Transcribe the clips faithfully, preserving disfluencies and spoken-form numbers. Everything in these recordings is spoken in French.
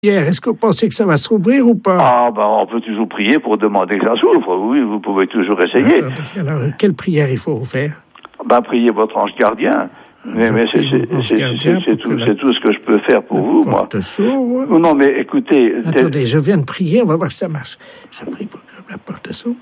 Hier, est-ce que vous pensez que ça va s'ouvrir ou pas? Ah, ben, on peut toujours prier pour demander que ça s'ouvre. Oui, vous pouvez toujours essayer. Alors, alors, quelle prière il faut faire? Ben, priez votre ange gardien. Mais, mais c'est, c'est, c'est, c'est, c'est, tout, la... c'est tout ce que je peux faire pour vous, moi. S'ouvre. Non, mais écoutez... Attendez, je viens de prier, on va voir si ça marche. Je prie pour que la porte s'ouvre.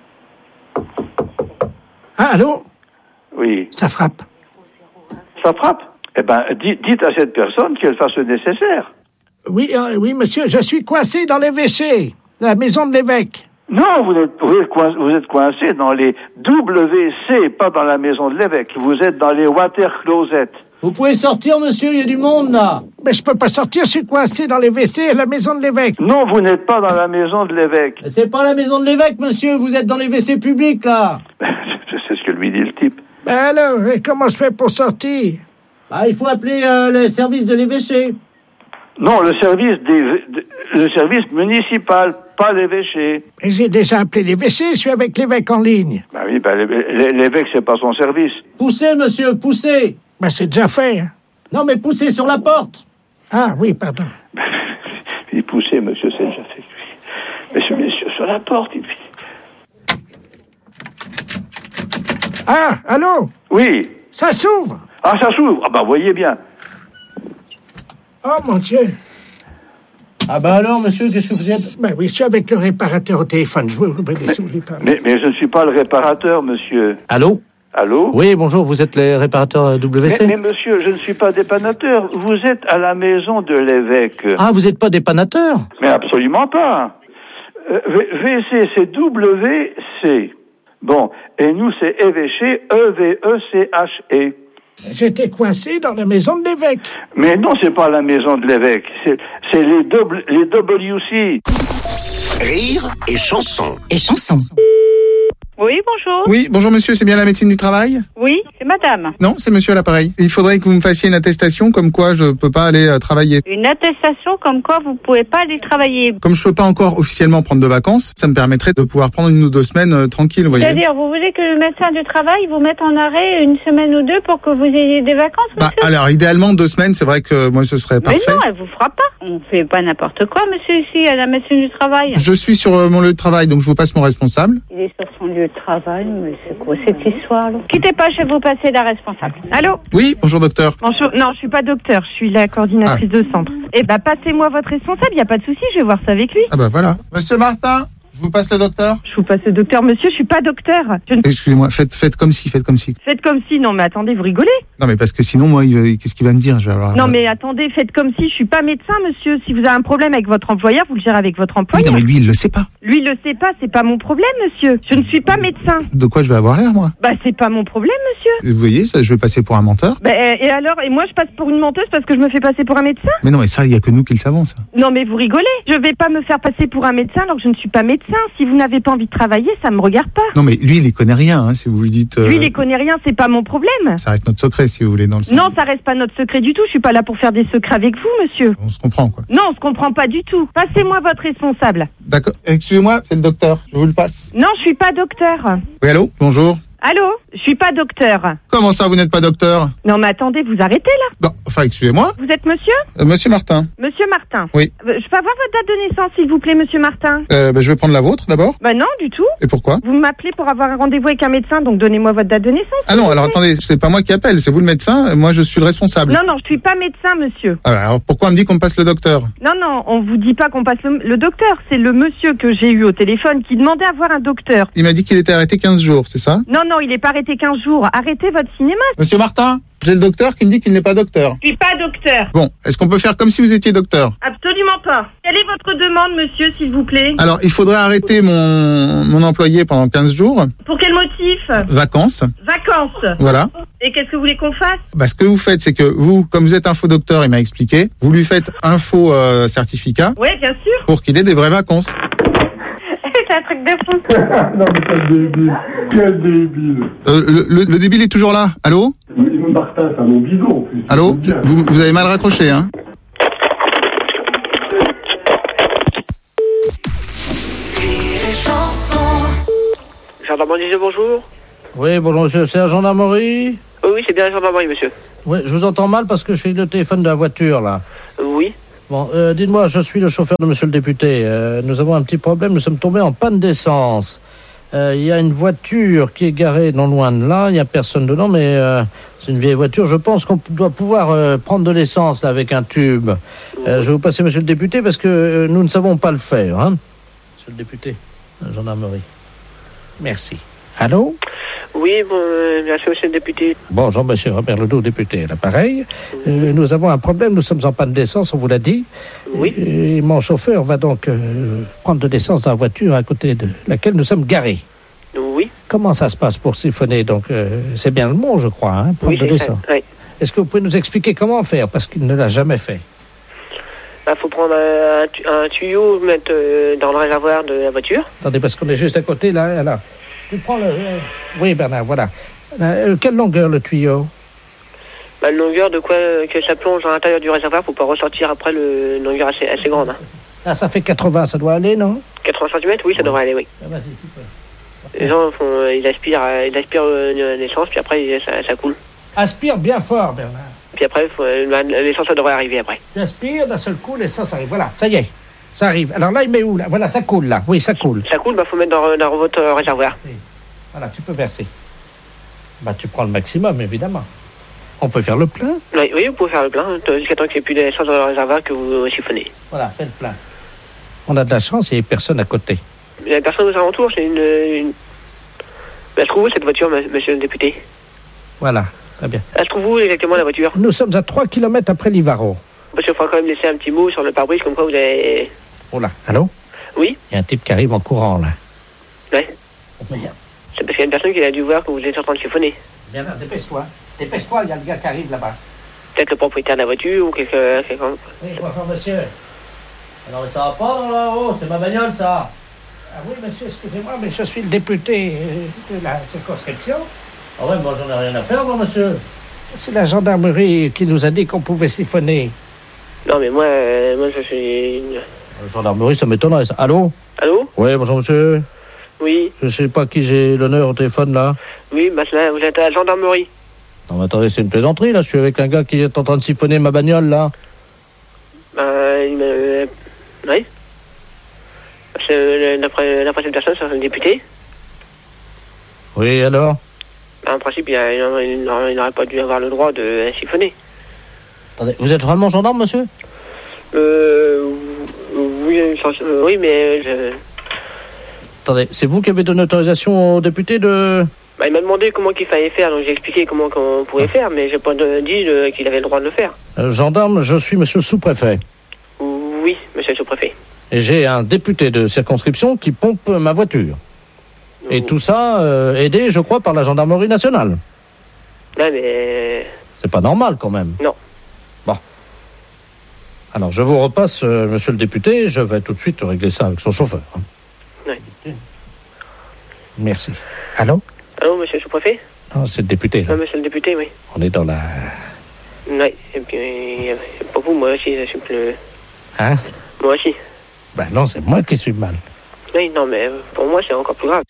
Ah, allô? Oui. Ça frappe. Ça frappe? Eh ben, dites, dites à cette personne qu'elle fasse le nécessaire. Oui, euh, oui, monsieur, je suis coincé dans les W C, la maison de l'évêque. Non, vous êtes, vous, êtes coincé, vous êtes coincé dans les W C, pas dans la maison de l'évêque. Vous êtes dans les water closets. Vous pouvez sortir, monsieur, il y a du monde, là. Mais je peux pas sortir, je suis coincé dans les W C à la maison de l'évêque. Non, vous n'êtes pas dans la maison de l'évêque. C'est pas la maison de l'évêque, monsieur, vous êtes dans les W C publics, là. C'est ce que lui dit le type. Ben alors, et comment je fais pour sortir? Ah, il faut appeler euh, le service de l'évêché. Non, le service des, de, le service municipal, pas l'évêché. Et j'ai déjà appelé l'évêché, je suis avec l'évêque en ligne. Ben oui, ben l'évêque, c'est pas son service. Poussez, monsieur, poussez. Ben c'est déjà fait. Hein. Non, mais poussez sur la porte. Ah oui, pardon. Il poussait, monsieur, c'est déjà fait. Monsieur, monsieur, sur la porte, il... Ah, allô? Oui. Ça s'ouvre. Ah, ça s'ouvre. Ah ben, voyez bien. Oh, mon Dieu. Ah ben alors, monsieur, qu'est-ce que vous êtes? Ben oui, je suis avec le réparateur au téléphone. Je vous obéissez, vous pas. Mais, mais je ne suis pas le réparateur, monsieur. Allô? Allô? Oui, bonjour, vous êtes les réparateurs W C? Mais, mais monsieur, je ne suis pas dépannateur. Vous êtes à la maison de l'évêque. Ah, vous n'êtes pas dépannateur? Mais absolument pas. Euh, V C, c'est W C. Bon, et nous, c'est évêché, E V E C H E. J'étais coincé dans la maison de l'évêque. Mais non, c'est pas la maison de l'évêque. C'est, c'est les, double, les W C. Rire et chanson. Et chanson. Oui, bonjour. Oui, bonjour monsieur, c'est bien la médecine du travail? Oui, c'est madame. Non, c'est monsieur à l'appareil. Il faudrait que vous me fassiez une attestation comme quoi je peux pas aller euh, travailler. Une attestation comme quoi vous pouvez pas aller travailler. Comme je peux pas encore officiellement prendre de vacances, ça me permettrait de pouvoir prendre une ou deux semaines euh, tranquille, vous voyez. C'est-à-dire, vous voulez que le médecin du travail vous mette en arrêt une semaine ou deux pour que vous ayez des vacances, monsieur? Bah, alors, idéalement, deux semaines, c'est vrai que moi, ce serait parfait. Mais non, elle vous fera pas. On fait pas n'importe quoi, monsieur, ici, à la médecine du travail. Je suis sur euh, mon lieu de travail, donc je vous passe mon responsable. Il est sur son lieu de travail, mais c'est quoi cette histoire, là? Quittez pas, je vais vous passer la responsable. Allô? Oui, bonjour docteur. Bonjour, non, je suis pas docteur, je suis la coordinatrice ah. de centre. Eh ben, passez-moi votre responsable, y a pas de souci, je vais voir ça avec lui. Ah bah voilà. Monsieur Martin, je vous passe le docteur. Je vous passe le docteur, monsieur, je suis pas docteur. Je ne... Excusez-moi, faites, faites comme si, faites comme si. Faites comme si, non mais attendez, vous rigolez? Non mais parce que sinon, moi, il, qu'est-ce qu'il va me dire? Je vais avoir... Non mais attendez, faites comme si, je suis pas médecin, monsieur. Si vous avez un problème avec votre employeur, vous le gérez avec votre employeur. Oui, non mais lui, il le sait pas. Lui, il le sait pas, c'est pas mon problème, monsieur. Je ne suis pas médecin. De quoi je vais avoir l'air, moi? Bah c'est pas mon problème, monsieur. Vous voyez, ça, je vais passer pour un menteur. Bah et alors, et moi je passe pour une menteuse parce que je me fais passer pour un médecin? Mais non mais ça, il y a que nous qui le savons, ça. Non mais vous rigolez. Je vais pas me faire passer pour un médecin alors que je ne suis pas médecin. Si vous n'avez pas envie de travailler, ça me regarde pas. Non mais lui, il y connaît rien, hein, si vous lui dites... Euh... Lui, il y connaît rien, c'est pas mon problème. Ça reste notre secret, si vous voulez, dans le sens. Non, ça reste pas notre secret du tout. Je suis pas là pour faire des secrets avec vous, monsieur. On se comprend, quoi. Non, on se comprend pas du tout. Passez-moi votre responsable. D'accord. Excusez-moi, c'est le docteur. Je vous le passe. Non, je suis pas docteur. Oui, allô? Bonjour. Allô? Je suis pas docteur. Comment ça, vous n'êtes pas docteur? Non, mais attendez, vous arrêtez, là. Non, enfin, excusez-moi. Vous êtes monsieur? Euh, monsieur Martin. Monsieur Martin. Oui. Euh, je peux avoir votre date de naissance, s'il vous plaît, monsieur Martin? Euh, bah, je vais prendre la vôtre, d'abord. Bah non, du tout. Et pourquoi? Vous m'appelez pour avoir un rendez-vous avec un médecin, donc donnez-moi votre date de naissance. Ah non, alors attendez, c'est pas moi qui appelle, c'est vous le médecin, moi je suis le responsable. Non, non, je suis pas médecin, monsieur. Alors, alors pourquoi on me dit qu'on me passe le docteur? Non, non, on vous dit pas qu'on passe le, le docteur, c'est le monsieur que j'ai eu au téléphone qui demandait à voir un docteur. Il m'a dit qu'il était arrêté quinze jours, c'est ça? Non, non, il est pas arrêté quinze jours. Arrêtez votre cinéma. Monsieur Martin, j'ai le docteur qui me dit qu'il n'est pas docteur. Je suis pas docteur. Bon, est-ce qu'on peut faire comme si vous étiez docteur? Absolument pas. Quelle est votre demande, monsieur, s'il vous plaît? Alors, il faudrait arrêter mon, mon employé pendant quinze jours. Pour quel motif? Vacances. Vacances. Voilà. Et qu'est-ce que vous voulez qu'on fasse? Bah, ce que vous faites, c'est que vous, comme vous êtes un faux docteur, il m'a expliqué, vous lui faites un faux euh, certificat. Oui, bien sûr. Pour qu'il ait des vraies vacances. C'est un truc de fou. Non, mais quel débile. Quel débile. Euh, le, le, le débile est toujours là. Allô? Martin, c'est un nom bidon, en plus. Allô? Vous, vous avez mal raccroché, hein? Gendarmerie, bonjour. Oui, bonjour monsieur, c'est la gendarmerie? Oui, oui, c'est bien la gendarmerie, monsieur. Oui, je vous entends mal parce que je suis le téléphone de la voiture, là. Oui. Bon, euh, dites-moi, je suis le chauffeur de monsieur le député. Euh, nous avons un petit problème, nous sommes tombés en panne d'essence. Il euh, y a une voiture qui est garée non loin de là, il n'y a personne dedans, mais euh, c'est une vieille voiture. Je pense qu'on doit pouvoir euh, prendre de l'essence là avec un tube. Euh, je vais vous passer monsieur le député parce que euh, nous ne savons pas le faire. Hein. Monsieur le député, la gendarmerie. Merci. Allô? Oui, bon, euh, merci monsieur le député. Bonjour monsieur Robert Ledoux, député à l'appareil. Euh, nous avons un problème, nous sommes en panne d'essence, on vous l'a dit. Oui. Et mon chauffeur va donc euh, prendre de l'essence dans la voiture à côté de laquelle nous sommes garés. Oui. Comment ça se passe pour siphonner? Donc euh, c'est bien le mot, je crois, hein, prendre oui, de l'essence. Oui. Est-ce que vous pouvez nous expliquer comment faire? Parce qu'il ne l'a jamais fait. Il faut prendre un, tu- un tuyau, mettre euh, dans le réservoir de la voiture. Attendez, parce qu'on est juste à côté, là. là. Tu prends le... euh, Oui, Bernard, voilà. Euh, quelle longueur, le tuyau? Bah, une longueur de quoi euh, que ça plonge dans l'intérieur du réservoir pour pas ressortir après le, une longueur assez, assez grande. Hein. Ah, ça fait quatre-vingts, ça doit aller, non? quatre-vingts centimètres, oui, ça devrait aller, oui. Ah, vas-y, tu peux. Les gens font, euh, ils aspirent, euh, ils aspirent euh, l'essence, puis après il- ça, ça coule. Aspire bien fort, Bernard. Puis après, faut, euh, l'essence, ça devrait arriver après. Tu aspires, d'un seul coup, l'essence arrive. Voilà, ça y est, ça arrive. Alors là, il met où, là? Voilà, ça coule, là. Oui, ça coule. Ça coule, bah faut mettre dans, dans votre euh, réservoir. Voilà, tu peux verser. Bah, tu prends le maximum, évidemment. On peut faire le plein? Oui, oui, vous pouvez faire le plein, hein, jusqu'à temps qu'il n'y ait plus d'essence dans le réservoir que vous euh, siphonnez. Voilà, fais le plein. On a de la chance, il n'y a personne à côté. Il y a personne aux alentours, c'est une... une... Elle se trouve où cette voiture, m- monsieur le député? Voilà, très bien. Elle se trouve où exactement la voiture? Nous sommes à trois kilomètres après Livaro. Parce qu'il faudra quand même laisser un petit mot sur le pare-brise, comme quoi vous avez... Oh là, allô? Oui? Il y a un type qui arrive en courant, là. Ouais. Oh, merde. C'est parce qu'il y a une personne qui a dû voir que vous êtes en train de siphonner. Bien, là, dépêche-toi. Dépêche-toi, il y a le gars qui arrive là-bas. Peut-être le propriétaire de la voiture ou quelqu'un... quelqu'un... Oui, bonjour, monsieur. Alors, ça va pas dans là-haut, c'est ma bagnole, ça. Ah oui, monsieur, excusez-moi, mais je suis le député euh, de la circonscription. Ah ouais, moi, j'en ai rien à faire, moi, monsieur. C'est la gendarmerie qui nous a dit qu'on pouvait siphonner. Non, mais moi, euh, moi je suis... une- La gendarmerie, ça m'étonnerait, ça. Allô? Allô? Oui, bonjour, monsieur. Oui, Je sais pas qui j'ai l'honneur au téléphone, là. oui, bah là, vous êtes à la gendarmerie. Non, mais attendez, c'est une plaisanterie, là. Je suis avec un gars qui est en train de siphonner ma bagnole, là. Bah, il m'a... euh, Oui. C'est, euh, D'après d'après cette personne, c'est un député. Oui, alors? Bah, en principe, il a- il n'aurait il n'aurait- il n'aurait pas dû avoir le droit de siphonner. Attendez, vous êtes vraiment gendarme, monsieur? Euh... Oui, euh, oui, mais... Je... Attendez, c'est vous qui avez donné autorisation au député de... Bah, il m'a demandé comment qu'il fallait faire, donc j'ai expliqué comment on pouvait faire, mais j'ai pas de- dit euh, qu'il avait le droit de le faire. Euh, gendarme, je suis monsieur le sous-préfet. Oui, monsieur le sous-préfet. Et j'ai un député de circonscription qui pompe ma voiture. Et tout ça, euh, aidé, je crois, par la gendarmerie nationale. Ouais, mais... C'est pas normal, quand même. Non. Bon. Alors, je vous repasse, euh, monsieur le député, je vais tout de suite régler ça avec son chauffeur. hein. Ouais. Merci. Allô? Allô, monsieur le sous-préfet? Non, c'est le député, là. Oui, monsieur le député, oui. On est dans la... Oui, et puis, euh, pour vous, moi aussi, je suis plus... Hein? Moi aussi. Ben non, c'est moi qui suis mal. Oui, non, mais pour moi, c'est encore plus grave.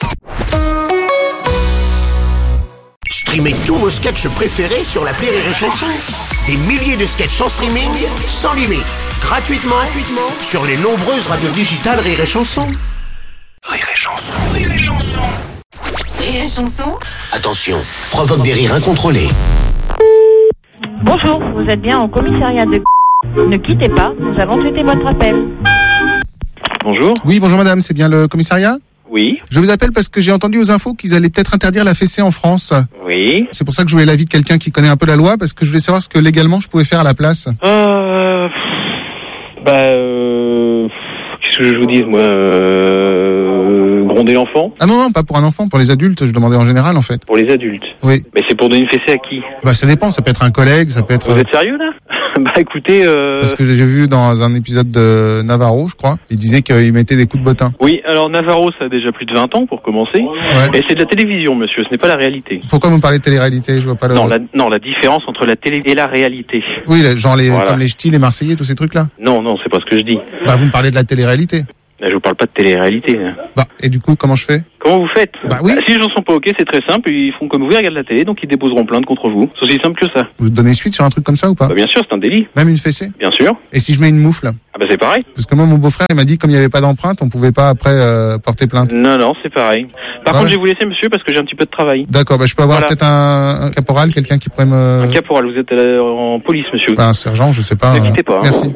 Streamez tous vos sketchs préférés sur l'appli Rire et Chanson. Des milliers de sketchs en streaming, sans limite, gratuitement, gratuitement sur les nombreuses radios digitales Rire et Chanson. Rire et Chanson, Rire et Chanson. Rire et Chanson. Attention, provoque des rires incontrôlés. Bonjour, vous êtes bien au commissariat de... Ne quittez pas, nous avons traité votre appel. Bonjour. Oui, bonjour madame, c'est bien le commissariat? Oui. Je vous appelle parce que j'ai entendu aux infos qu'ils allaient peut-être interdire la fessée en France. Oui. C'est pour ça que je voulais l'avis de quelqu'un qui connaît un peu la loi, parce que je voulais savoir ce que légalement je pouvais faire à la place. Euh... Bah... Euh... Qu'est-ce que je vous dis, moi euh... Gronder l'enfant? Ah non, non, pas pour un enfant, pour les adultes, je demandais en général en fait. Pour les adultes? Oui. Mais c'est pour donner une fessée à qui? Bah ça dépend, ça peut être un collègue, ça peut être... Vous êtes sérieux là? Bah écoutez... Euh... Parce que j'ai vu dans un épisode de Navarro, je crois, il disait qu'il mettait des coups de bottin. Oui, alors Navarro, ça a déjà plus de vingt ans pour commencer. Ouais. Et c'est de la télévision, monsieur, ce n'est pas la réalité. Pourquoi vous me parlez de télé-réalité? Je vois pas le... Non, la, non, la différence entre la télé et la réalité. Oui, les- genre les, Voilà. comme les ch'tis, les Marseillais, tous ces trucs-là. Non, non, c'est pas ce que je dis. Bah vous me parlez de la télé-réalité. Là, je vous parle pas de télé-réalité. Bah, et du coup, comment je fais? Comment vous faites? Bah oui. Bah, si les gens sont pas ok, c'est très simple. Ils font comme vous, ils regardent la télé, donc ils déposeront plainte contre vous. C'est aussi simple que ça. Vous donnez suite sur un truc comme ça ou pas? Bah, bien sûr, c'est un délit. Même une fessée? Bien sûr. Et si je mets une moufle? Ah bah c'est pareil. Parce que moi, mon beau-frère, il m'a dit, comme il n'y avait pas d'empreinte, on pouvait pas après euh, porter plainte. Non, non, c'est pareil. Par Ah contre, ouais. je vais vous laisser, monsieur, parce que j'ai un petit peu de travail. D'accord, bah je peux avoir Voilà. peut-être un, un caporal, quelqu'un qui pourrait me... Un caporal, vous êtes euh, en police, monsieur. Bah, un sergent, je sais pas. Ne quittez pas. hein. Merci.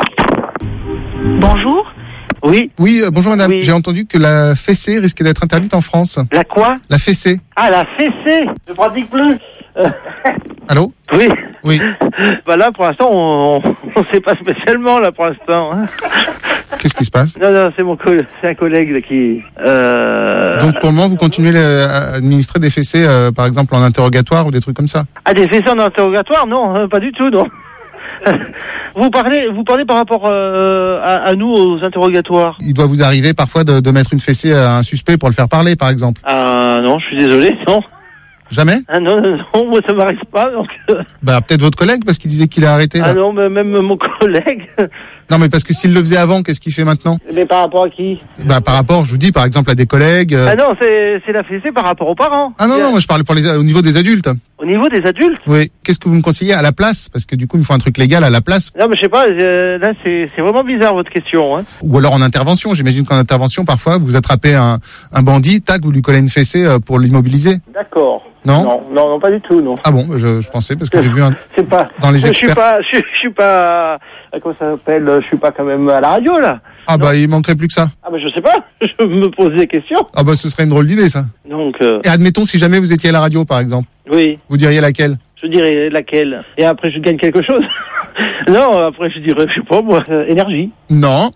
Bonjour. Oui. Oui, euh, bonjour madame. Oui. J'ai entendu que la fessée risquait d'être interdite en France. La quoi? La fessée. Ah, la fessée. Je pratique plus. Euh, Allô? oui. Oui. Bah là, pour l'instant, on on sait pas spécialement, là, pour l'instant. Hein. Qu'est-ce qui se passe? Non, non, c'est mon collègue, c'est un collègue là, qui... Euh... Donc pour le moment, vous continuez le- à administrer des fessées, euh, par exemple en interrogatoire ou des trucs comme ça? Ah, des fessées en interrogatoire? Non, euh, pas du tout, non. Vous parlez, vous parlez par rapport euh, à, à nous, aux interrogatoires? Il doit vous arriver parfois de, de mettre une fessée à un suspect pour le faire parler, par exemple. Ah non, je suis désolé, non. Jamais? Ah non, non, non, moi ça m'arrive pas, donc... euh, Bah peut-être votre collègue parce qu'il disait qu'il a arrêté. Là. Ah non, mais même mon collègue... Non mais parce que s'il le faisait avant, qu'est-ce qu'il fait maintenant? Mais par rapport à qui? Bah par rapport, je vous dis, par exemple à des collègues. euh, Ah non, c'est c'est la fessée par rapport aux parents. Ah non non, moi je parlais pour les au niveau des adultes. Au niveau des adultes? Oui. Qu'est-ce que vous me conseillez à la place? Parce que du coup, il me faut un truc légal à la place. Non, mais je sais pas, euh, là c'est c'est vraiment bizarre votre question. Hein. Ou alors en intervention. J'imagine qu'en intervention, parfois, vous attrapez un, un bandit, tac, vous lui collez une fessée euh, pour l'immobiliser. D'accord. Non non, non, non, pas du tout, non. Ah bon, je, je pensais parce que j'ai vu un... C'est pas. Dans les je suis experts. pas, je, je suis pas. euh, Comment ça s'appelle? Je suis pas quand même à la radio là. Ah bah il manquerait plus que ça. Ah bah je sais pas. Je me pose des questions. Ah bah ce serait une drôle d'idée ça. Donc. Euh, Et admettons si jamais vous étiez à la radio par exemple. oui. Vous diriez laquelle? Je dirais laquelle. Et après je gagne quelque chose. Non, après je dirais, je sais pas moi, euh, énergie. Non.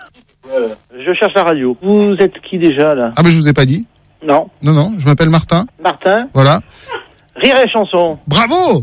Je cherche la radio. Vous êtes qui déjà là? Ah bah je vous ai pas dit. Non. Non non, je m'appelle Martin. Martin. Voilà. Rire et chanson. Bravo.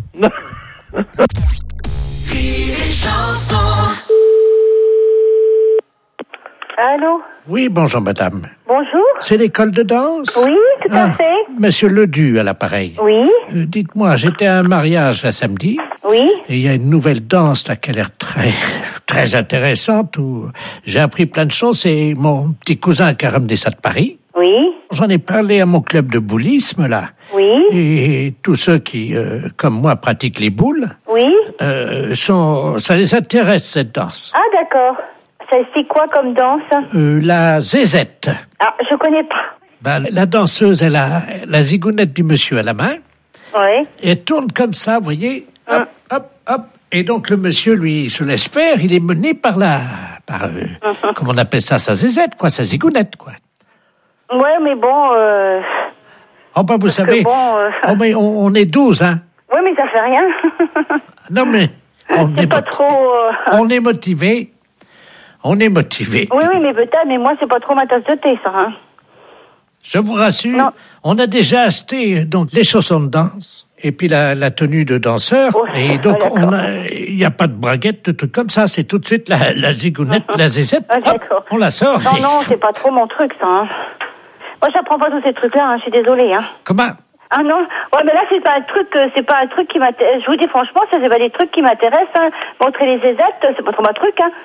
Allô? Oui, bonjour madame. Bonjour? C'est l'école de danse? Oui, tout à Ah, fait. Monsieur Ledu à l'appareil. Oui, Euh, dites-moi, j'étais à un mariage la samedi, oui. et il y a une nouvelle danse là qui a l'air très, très intéressante, où j'ai appris plein de choses, c'est mon petit cousin qui a ramené ça de Paris. Oui, J'en ai parlé à mon club de boulisme, là. oui, Et tous ceux qui, euh, comme moi, pratiquent les boules, oui. euh, sont, ça les intéresse, cette danse. Ah, d'accord. Ça, c'est quoi comme danse? Euh, la zézette. Ah, je connais pas. Ben, la danseuse, elle a la zigounette du monsieur à la main, Oui. et elle tourne comme ça, vous voyez, hop, hop, hop. Et donc, le monsieur, lui, se laisse faire, il est mené par la, par, euh, comment on appelle ça, sa zézette, quoi, sa zigounette, quoi. Ouais, mais bon, euh... Oh, ben, vous Parce que savez, bon, euh, oh, mais on, on est douze, hein. ouais, mais ça fait rien. Non, mais on C'est est, pas moti- trop... euh, on est motivé. On est motivé. Oui, oui, mais peut-être, mais moi, c'est pas trop ma tasse de thé, ça, hein. Je vous rassure, Non. on a déjà acheté donc les chaussons de danse et puis la, la tenue de danseur. Ouais, Et donc, ah, d'accord. on a, il n'y a pas de braguette, de trucs comme ça. C'est tout de suite la, la zigounette, la zézette. Ah, Hop, d'accord. on la sort. Non, et- non, c'est pas trop mon truc, ça, hein. Moi, j'apprends pas tous ces trucs-là, hein, je suis désolée, hein. Comment? Ah non, ouais, mais là c'est pas un truc, euh, c'est pas un truc qui m'intéresse. Je vous dis franchement, ça c'est pas des trucs qui m'intéressent. Hein. Montrer les zézettes, c'est pas trop ma truc. Hein.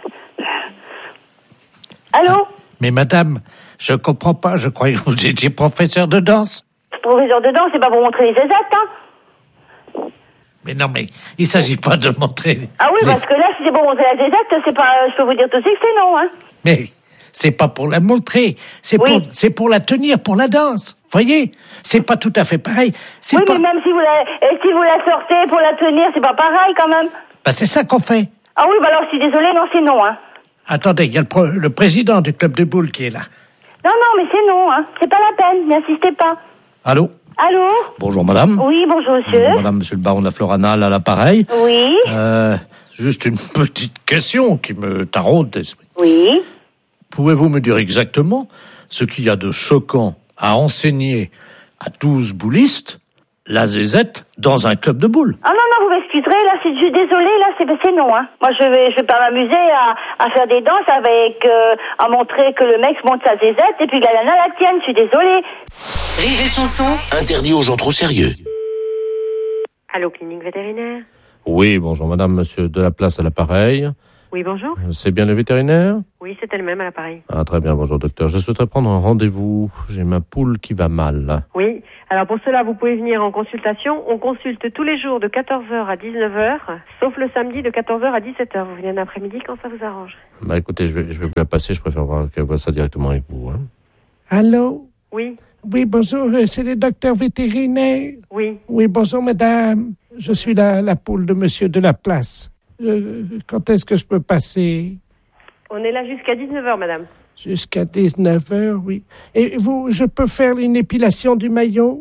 Allô, Mais madame, je comprends pas. Je croyais que vous étiez professeur de danse. professeur de danse, c'est pas pour montrer les zézettes. Hein. Mais non, mais il s'agit pas de montrer. Ah oui, les- parce que là, si c'est pour montrer la zézette, c'est pas. Je peux vous dire tout de suite que c'est non. Hein. Mais c'est pas pour la montrer. C'est Oui. pour, c'est pour la tenir, pour la danse. Voyez, c'est pas tout à fait pareil. C'est Oui, pas. mais même si vous la, et si vous la sortez pour la tenir, c'est pas pareil quand même. Bah, c'est ça qu'on fait. Ah oui, bah alors je suis désolée, non, c'est non. Hein. Attendez, il y a le, pro- le président du club de boules qui est là. Non, non, mais c'est non. Hein. C'est pas la peine, n'insistez pas. Allô? Allô. Bonjour madame. Oui, bonjour monsieur. Bonjour madame, monsieur le baron de la Floranale à l'appareil. Oui. Euh, juste une petite question qui me taraude d'esprit. Oui. Pouvez-vous me dire exactement ce qu'il y a de choquant à enseigner à douze boulistes la zézette dans un club de boules? Ah non, non, vous m'excuserez, là, c'est juste désolé, là, c'est, c'est non, hein. Moi, je vais, je vais pas m'amuser à, à faire des danses avec, euh, à montrer que le mec monte sa zézette et puis la nana la tienne, je suis désolée. Rire et chanson. Interdit aux gens trop sérieux. Allô, clinique vétérinaire? Oui, bonjour madame, monsieur de la place à l'appareil. Oui, bonjour. C'est bien le vétérinaire? Oui. Oui, c'est elle-même à l'appareil. Ah, très bien, bonjour docteur. Je souhaiterais prendre un rendez-vous. J'ai ma poule qui va mal. Oui, alors pour cela, vous pouvez venir en consultation. On consulte tous les jours de quatorze heures à dix-neuf heures, sauf le samedi de quatorze heures à dix-sept heures. Vous venez en après-midi quand ça vous arrange. Bah écoutez, je vais, je vais vous la passer. Je préfère voir qu'elle voit ça directement avec vous. Hein. Allô? Oui. Oui, bonjour, euh, c'est le docteur vétérinaire. Oui. Oui, bonjour madame. Je suis la, la poule de monsieur de la place. Euh, quand est-ce que je peux passer? On est là jusqu'à dix-neuf heures, madame. Jusqu'à dix-neuf heures, oui. Et vous, je peux faire une épilation du maillot?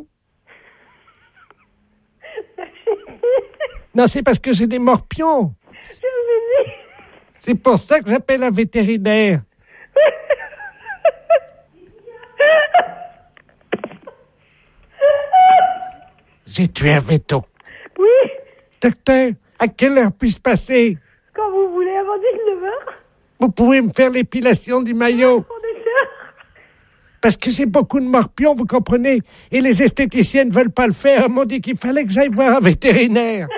Non, c'est parce que j'ai des morpions. C'est pour ça que j'appelle un vétérinaire. J'ai tué un véto. Oui. Docteur, à quelle heure puis-je passer? Quand vous voulez, avant dix-neuf heures. Vous pouvez me faire l'épilation du maillot? Parce que j'ai beaucoup de morpions, vous comprenez? Et les esthéticiens ne veulent pas le faire. Ils m'ont dit qu'il fallait que j'aille voir un vétérinaire.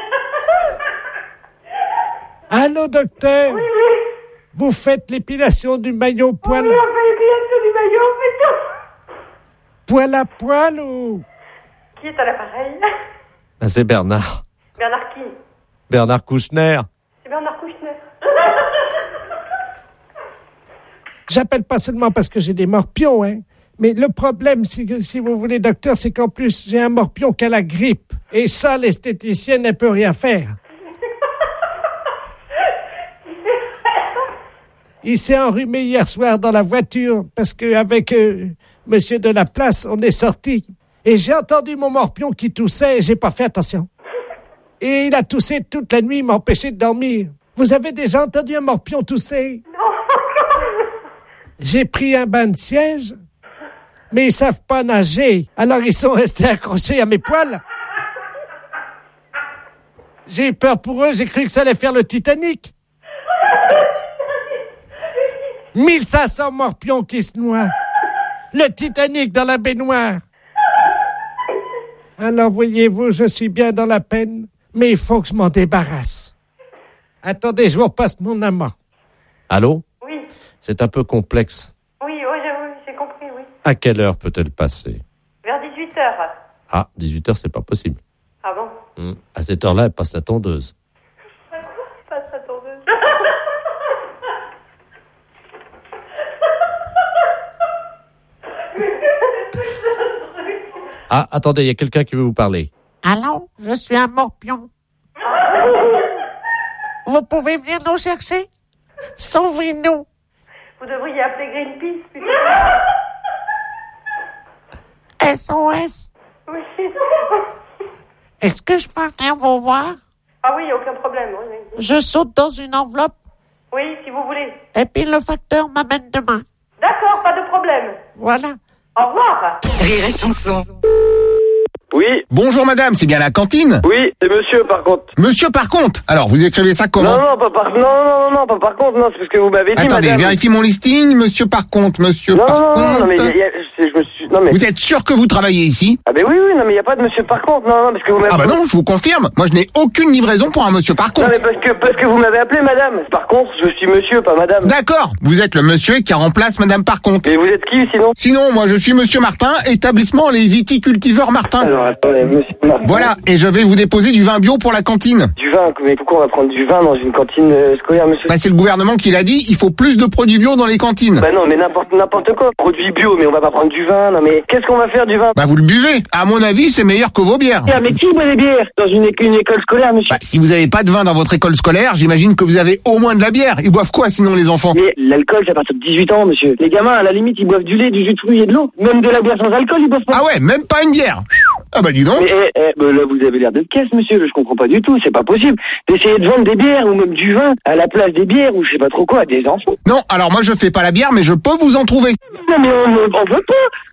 Allô, docteur? Oui, oui. Vous faites l'épilation du maillot poil... Oui, on fait l'épilation du maillot, on fait tout. Poil à poil ou... Qui est à l'appareil? Ah, c'est Bernard. Bernard qui? Bernard Kouchner. C'est Bernard Kouchner. J'appelle pas seulement parce que j'ai des morpions, hein. Mais le problème, si, si vous voulez, docteur, c'est qu'en plus, j'ai un morpion qui a la grippe. Et ça, l'esthéticienne ne peut rien faire. Il s'est enrhumé hier soir dans la voiture parce qu'avec euh, monsieur de la place, on est sorti. Et j'ai entendu mon morpion qui toussait et j'ai pas fait attention. Et il a toussé toute la nuit, il m'a empêché de dormir. Vous avez déjà entendu un morpion tousser? Non. J'ai pris un bain de siège, mais ils savent pas nager. Alors ils sont restés accrochés à mes poils. J'ai eu peur pour eux, j'ai cru que ça allait faire le Titanic. mille cinq cents morpions qui se noient. Le Titanic dans la baignoire. Alors, voyez-vous, je suis bien dans la peine, mais il faut que je m'en débarrasse. Attendez, je vous repasse mon amant. Allô? Oui. C'est un peu complexe. Oui, oui, j'ai, j'ai compris, oui. À quelle heure peut-elle passer? Vers dix-huit heures. Ah, dix-huit heures, c'est pas possible. Ah bon? Hum. À cette heure-là, elle passe la tondeuse. Passe la tondeuse. Ah, attendez, il y a quelqu'un qui veut vous parler. Allô, je suis un morpion. Vous pouvez venir nous chercher? Sauvez-nous. Vous devriez appeler Greenpeace, plutôt. S O S. Oui. Est-ce que je peux venir vous voir? Ah oui, aucun problème. Oui, oui. Je saute dans une enveloppe Oui, si vous voulez. et puis le facteur m'amène demain. D'accord, pas de problème. Voilà. Au revoir. Rire et chanson. Oui. Bonjour madame, c'est bien la cantine? Oui, c'est monsieur par contre. Monsieur par contre? Alors, vous écrivez ça comment? Non, non, pas par... Non, non, non, non, pas par contre, non, c'est parce que vous m'avez dit, Attendez, madame. vérifie mon listing, monsieur par contre, monsieur non, par non, contre. Non, non, mais y a, y a, je, je me suis... Non, mais... Vous êtes sûr que vous travaillez ici? Ah ben oui, oui, non, mais il n'y a pas de monsieur par contre, non, non, parce que vous m'avez... Ah bah non, je vous confirme, moi je n'ai aucune livraison pour un monsieur par contre. Non, mais parce que, parce que vous m'avez appelé madame. Par contre, je suis monsieur, pas madame. D'accord, vous êtes le monsieur qui remplace madame par contre. Et vous êtes qui sinon? Sinon, moi je suis monsieur Martin, établissement Les Viticultiveurs Martin. Alors attendez, monsieur Martin. Voilà, et je vais vous déposer du vin bio pour la cantine. Du vin? Mais pourquoi on va prendre du vin dans une cantine euh, scolaire, monsieur? Bah c'est le gouvernement qui l'a dit, il faut plus de produits bio dans les cantines. Bah non, mais n'importe n'importe quoi. Produits bio, mais on va pas prendre du vin, non mais qu'est-ce qu'on va faire du vin? Bah vous le buvez, à mon avis c'est meilleur que vos bières. Ah, mais qui boit des bières dans une, é- une école scolaire, monsieur? Bah si vous avez pas de vin dans votre école scolaire, j'imagine que vous avez au moins de la bière. Ils boivent quoi sinon les enfants? Mais l'alcool, c'est à partir de dix-huit ans, monsieur. Les gamins, à la limite, ils boivent du lait, du jus de fruits et de l'eau. Même de la bière sans alcool, ils boivent pas. Ah ouais, même pas une bière. Ah bah dis donc. Mais eh, eh, bah là, vous avez l'air d'être caisse, monsieur. Je comprends pas du tout. C'est pas possible d'essayer de vendre des bières ou même du vin à la place des bières ou je sais pas trop quoi à des enfants. Non, alors moi je fais pas la bière, mais je peux vous en trouver. Non mais on, on veut pas.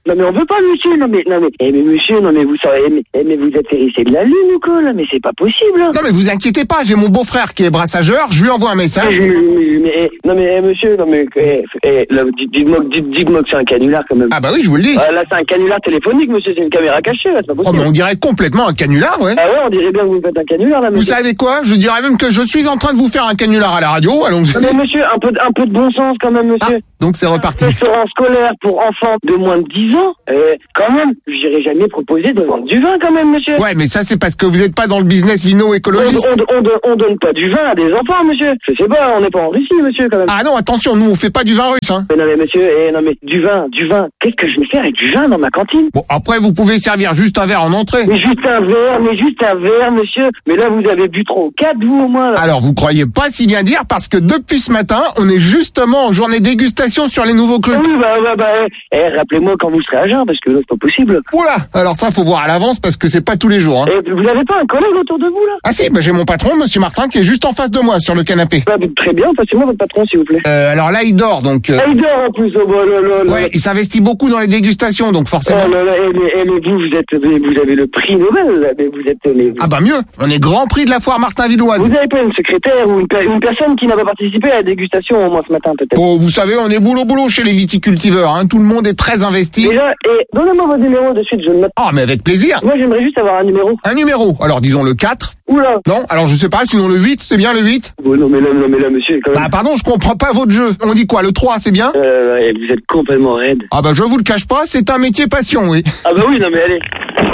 Non mais on veut pas, monsieur. Non mais, non mais, eh, mais monsieur, non mais vous savez, mais, eh, mais vous atterrissez de la lune ou quoi là? Mais c'est pas possible. Hein. Non mais vous inquiétez pas, j'ai mon beau-frère qui est brassageur, je lui envoie un message. Mais, mais, mais, eh, non mais, eh, monsieur, non mais, eh, eh, là, dites-moi, dites, dites-moi que c'est un canular quand même. Ah bah oui, je vous le dis. Ah, là c'est un canular téléphonique, monsieur, c'est une caméra cachée, là, c'est pas possible. Oh mais on dirait complètement un canular, ouais. Ah ouais, on dirait bien que vous faites un canular là, monsieur. Vous savez quoi? Je dirais même que je suis en train de vous faire un canular à la radio, allons-y. Non mais monsieur, un peu, un peu de bon sens quand même, monsieur. Ah, donc c'est reparti. Un restaurant scolaire pour enfants de moins de dix ans, euh, quand même, je n'irai jamais proposer de vendre du vin quand même, monsieur. Ouais, mais ça c'est parce que vous n'êtes pas dans le business vino-écologiste. On, on, on, on donne pas du vin à des enfants, monsieur. Je sais pas, on n'est pas en Russie, monsieur, quand même. Ah non, attention, nous on fait pas du vin russe, hein. Mais non mais monsieur, eh, non mais du vin, du vin, qu'est-ce que je vais faire avec du vin dans ma cantine? Bon, après vous pouvez servir juste un verre en entrée. Mais juste un verre, mais juste un verre, monsieur. Mais là vous avez bu trop, quatre vous au moins là. Alors vous croyez pas si bien dire parce que depuis ce matin, on est justement en journée dégustation sur les nouveaux crus. Oui, bah, bah, bah, eh, eh, rappelez-moi quand vous serez à jeun, parce que là, c'est pas possible. Oula, alors ça, faut voir à l'avance, parce que c'est pas tous les jours, hein. Et vous n'avez pas un collègue autour de vous, là? Ah si, bah, j'ai mon patron, monsieur Martin, qui est juste en face de moi, sur le canapé. Bah, très bien, passez-moi votre patron, s'il vous plaît. Euh, alors là, il dort, donc... Euh... Ah, il dort, en plus, oh, bah, là, là, là. Ouais, il s'investit beaucoup dans les dégustations, donc forcément... Oh, là, là, eh, mais, eh, mais vous, vous êtes, vous avez le prix Nobel, là, mais vous êtes... Mais, vous... Ah bah mieux, on est grand prix de la foire Martin-Villoise. Vous avez pas une secrétaire ou une, une personne qui n'a pas participé à la dégustation, au moins, ce matin, peut-être? Bon, vous savez, on est boulot-boulot chez les viticultiveurs, hein, tout le monde est très investi. Déjà, et donnez-moi votre numéro de suite, je le note. Ah, mais avec plaisir. Moi, j'aimerais juste avoir un numéro. Un numéro. Alors, disons le quatre. Oula. Non, alors je sais pas, sinon le huit, c'est bien le huit? Oh, non, mais là, non, mais là, monsieur, quand même. Bah, pardon, je comprends pas votre jeu. On dit quoi, le trois, c'est bien? Euh, et vous êtes complètement raide. Ah bah, je vous le cache pas, c'est un métier passion, oui. Ah bah oui, non, mais allez.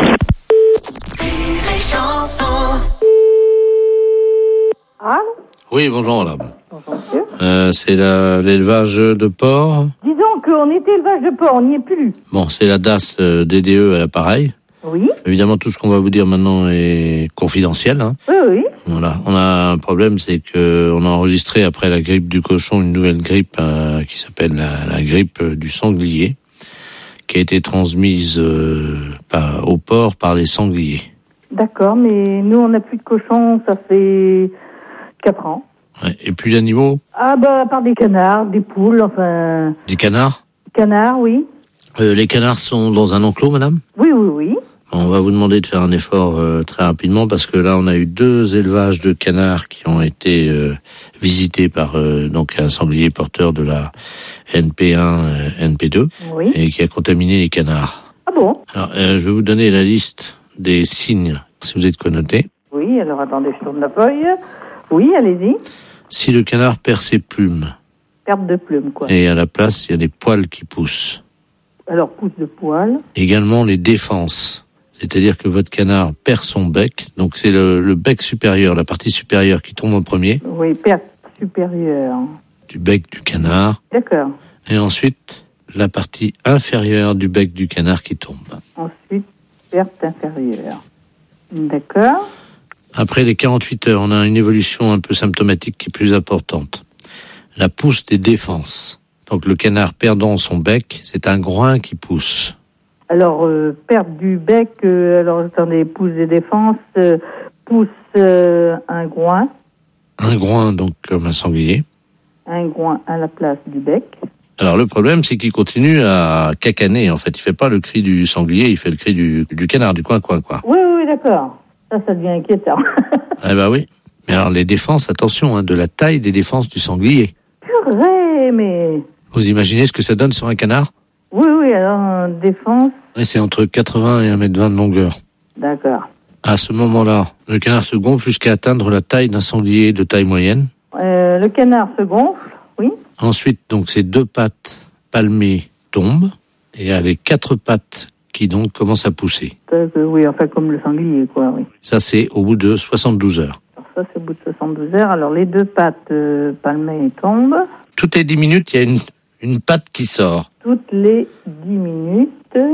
Allô? Oui, bonjour, là. Bonjour, monsieur. Euh, c'est la- l'élevage de porc. Disons qu'on était élevage de porc, on n'y est plus. Bon, c'est la D A S euh, D D E à l'appareil. Oui. Évidemment, tout ce qu'on va vous dire maintenant est confidentiel, hein. Oui, oui. Voilà. On a un problème, c'est que on a enregistré après la grippe du cochon une nouvelle grippe euh, qui s'appelle la, la grippe du sanglier, qui a été transmise euh, par, au porc par les sangliers. D'accord, mais nous, on n'a plus de cochons, ça fait quatre ans. Ouais. Et plus d'animaux? Ah bah, à part des canards, des poules, enfin... Des canards? Canards, oui. Euh, les canards sont dans un enclos, madame? Oui, oui, oui. On va vous demander de faire un effort euh, très rapidement parce que là, on a eu deux élevages de canards qui ont été euh, visités par euh, donc un sanglier porteur de la N P un, euh, N P deux, oui. Et qui a contaminé les canards. Ah bon? Alors, euh, je vais vous donner la liste des signes, si vous êtes connoté. Oui, alors attendez, je tourne la feuille. Oui, allez-y. Si le canard perd ses plumes. Perte de plumes, quoi. Et à la place, il y a des poils qui poussent. Alors, pousse de poils. Également les défenses. C'est-à-dire que votre canard perd son bec. Donc c'est le, le bec supérieur, la partie supérieure qui tombe en premier. Oui, perte supérieure. Du bec du canard. D'accord. Et ensuite, la partie inférieure du bec du canard qui tombe. Ensuite, perte inférieure. D'accord. Après les quarante-huit heures, on a une évolution un peu symptomatique qui est plus importante. La pousse des défenses. Donc le canard perdant son bec, c'est un groin qui pousse. Alors, euh, perte du bec, euh, alors attendez, pousse des défenses, euh, pousse euh, un groin. Un groin, donc comme un sanglier. Un groin à la place du bec. Alors le problème, c'est qu'il continue à cacaner. En fait, il fait pas le cri du sanglier, il fait le cri du, du canard, du coin, coin, quoi. Oui, oui, d'accord. Ça, ça devient inquiétant. Eh ben oui. Mais alors les défenses, attention, hein, de la taille des défenses du sanglier. Purée, mais... Vous imaginez ce que ça donne sur un canard? Oui, oui, alors, défense... Oui, c'est entre quatre-vingts et un mètre vingt de longueur. D'accord. À ce moment-là, le canard se gonfle jusqu'à atteindre la taille d'un sanglier de taille moyenne. Euh, le canard se gonfle, oui. Ensuite, donc, ses deux pattes palmées tombent et il y a les quatre pattes qui donc commencent à pousser. Euh, oui, enfin comme le sanglier, quoi, oui. Ça, c'est au bout de soixante-douze heures. Alors ça, c'est au bout de soixante-douze heures. Alors, les deux pattes euh, palmées tombent. Toutes les dix minutes, il y a une, une patte qui sort. Toutes les dix minutes,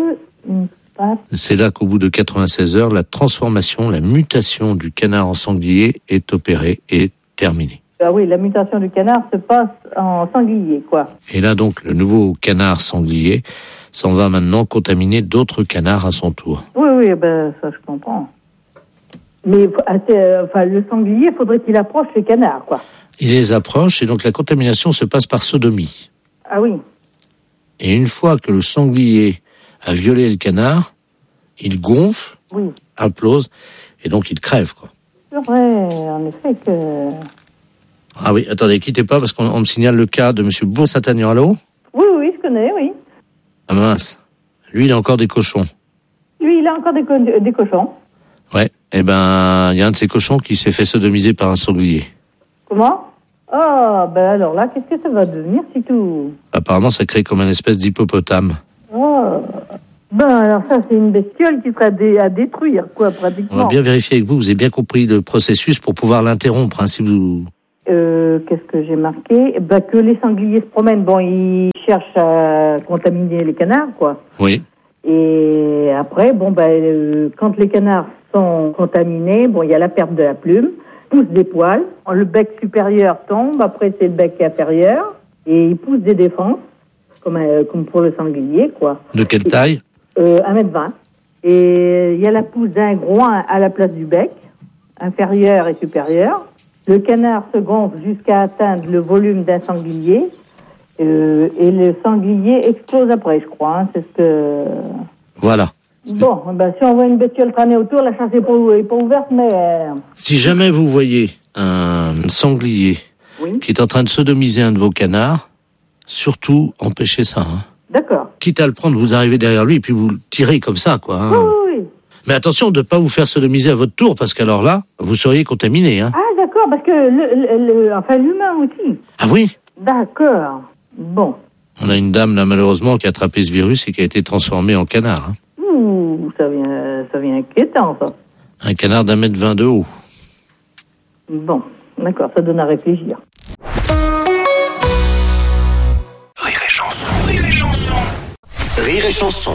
une patte. C'est là qu'au bout de quatre-vingt-seize heures, la transformation, la mutation du canard en sanglier est opérée et terminée. Ah oui, la mutation du canard se passe en sanglier, quoi. Et là, donc, le nouveau canard sanglier s'en va maintenant contaminer d'autres canards à son tour. Oui, oui, ben, ça, je comprends. Mais, enfin, le sanglier, faudrait qu'il approche les canards, quoi. Il les approche et donc la contamination se passe par sodomie. Ah oui. Et une fois que le sanglier à violer le canard, il gonfle, Oui. implose, et donc il crève, quoi. C'est vrai, en effet que... Ah oui, attendez, quittez pas, parce qu'on on me signale le cas de monsieur Bourg-Saint-Agnan. Allô ? Oui, oui, je connais, oui. Ah mince. Lui, il a encore des cochons. Lui, il a encore des, co- des cochons. Ouais. Eh ben, il y a un de ces cochons qui s'est fait sodomiser par un sanglier. Comment ? Ah, ben alors là, qu'est-ce que ça va devenir, si tout ? Apparemment, ça crée comme une espèce d'hippopotame. Oh. Ben alors ça, c'est une bestiole qui sera dé- à détruire, quoi, pratiquement. On va bien vérifier avec vous, vous avez bien compris le processus pour pouvoir l'interrompre, hein, si vous... Euh, qu'est-ce que j'ai marqué ? Ben que les sangliers se promènent, bon, ils cherchent à contaminer les canards, quoi. Oui. Et après, bon, ben, euh, quand les canards sont contaminés, bon, il y a la perte de la plume, pousse des poils, le bec supérieur tombe, après c'est le bec inférieur, et il pousse des défenses, comme, euh, comme pour le sanglier, quoi. De quelle taille ? euh, un mètre vingt. Et il y a la pousse d'un groin à la place du bec, inférieur et supérieur. Le canard se gonfle jusqu'à atteindre le volume d'un sanglier, euh, et le sanglier explose après, je crois, hein, c'est ce que... Voilà. Bon, ben, si on voit une bestiole traîner autour, la chasse n'est pas, est pas ouverte, mais... Euh... Si jamais vous voyez un sanglier Oui. qui est en train de sodomiser un de vos canards, surtout empêchez ça. Hein. D'accord. Quitte à le prendre, vous arrivez derrière lui et puis vous le tirez comme ça, quoi. Hein. Oui, oui, oui. Mais attention de ne pas vous faire sodomiser à votre tour, parce qu'alors là, vous seriez contaminé. Hein. Ah, d'accord, parce que le, le, le- enfin, l'humain aussi. Ah oui ? D'accord. Bon. On a une dame, là, malheureusement, qui a attrapé ce virus et qui a été transformée en canard. Hein. Ouh, ça vient, ça vient inquiétant, ça. Un canard d'un mètre vingt de haut. Bon, d'accord, ça donne à réfléchir. Rire et chanson, rire et chanson. Rire et chanson.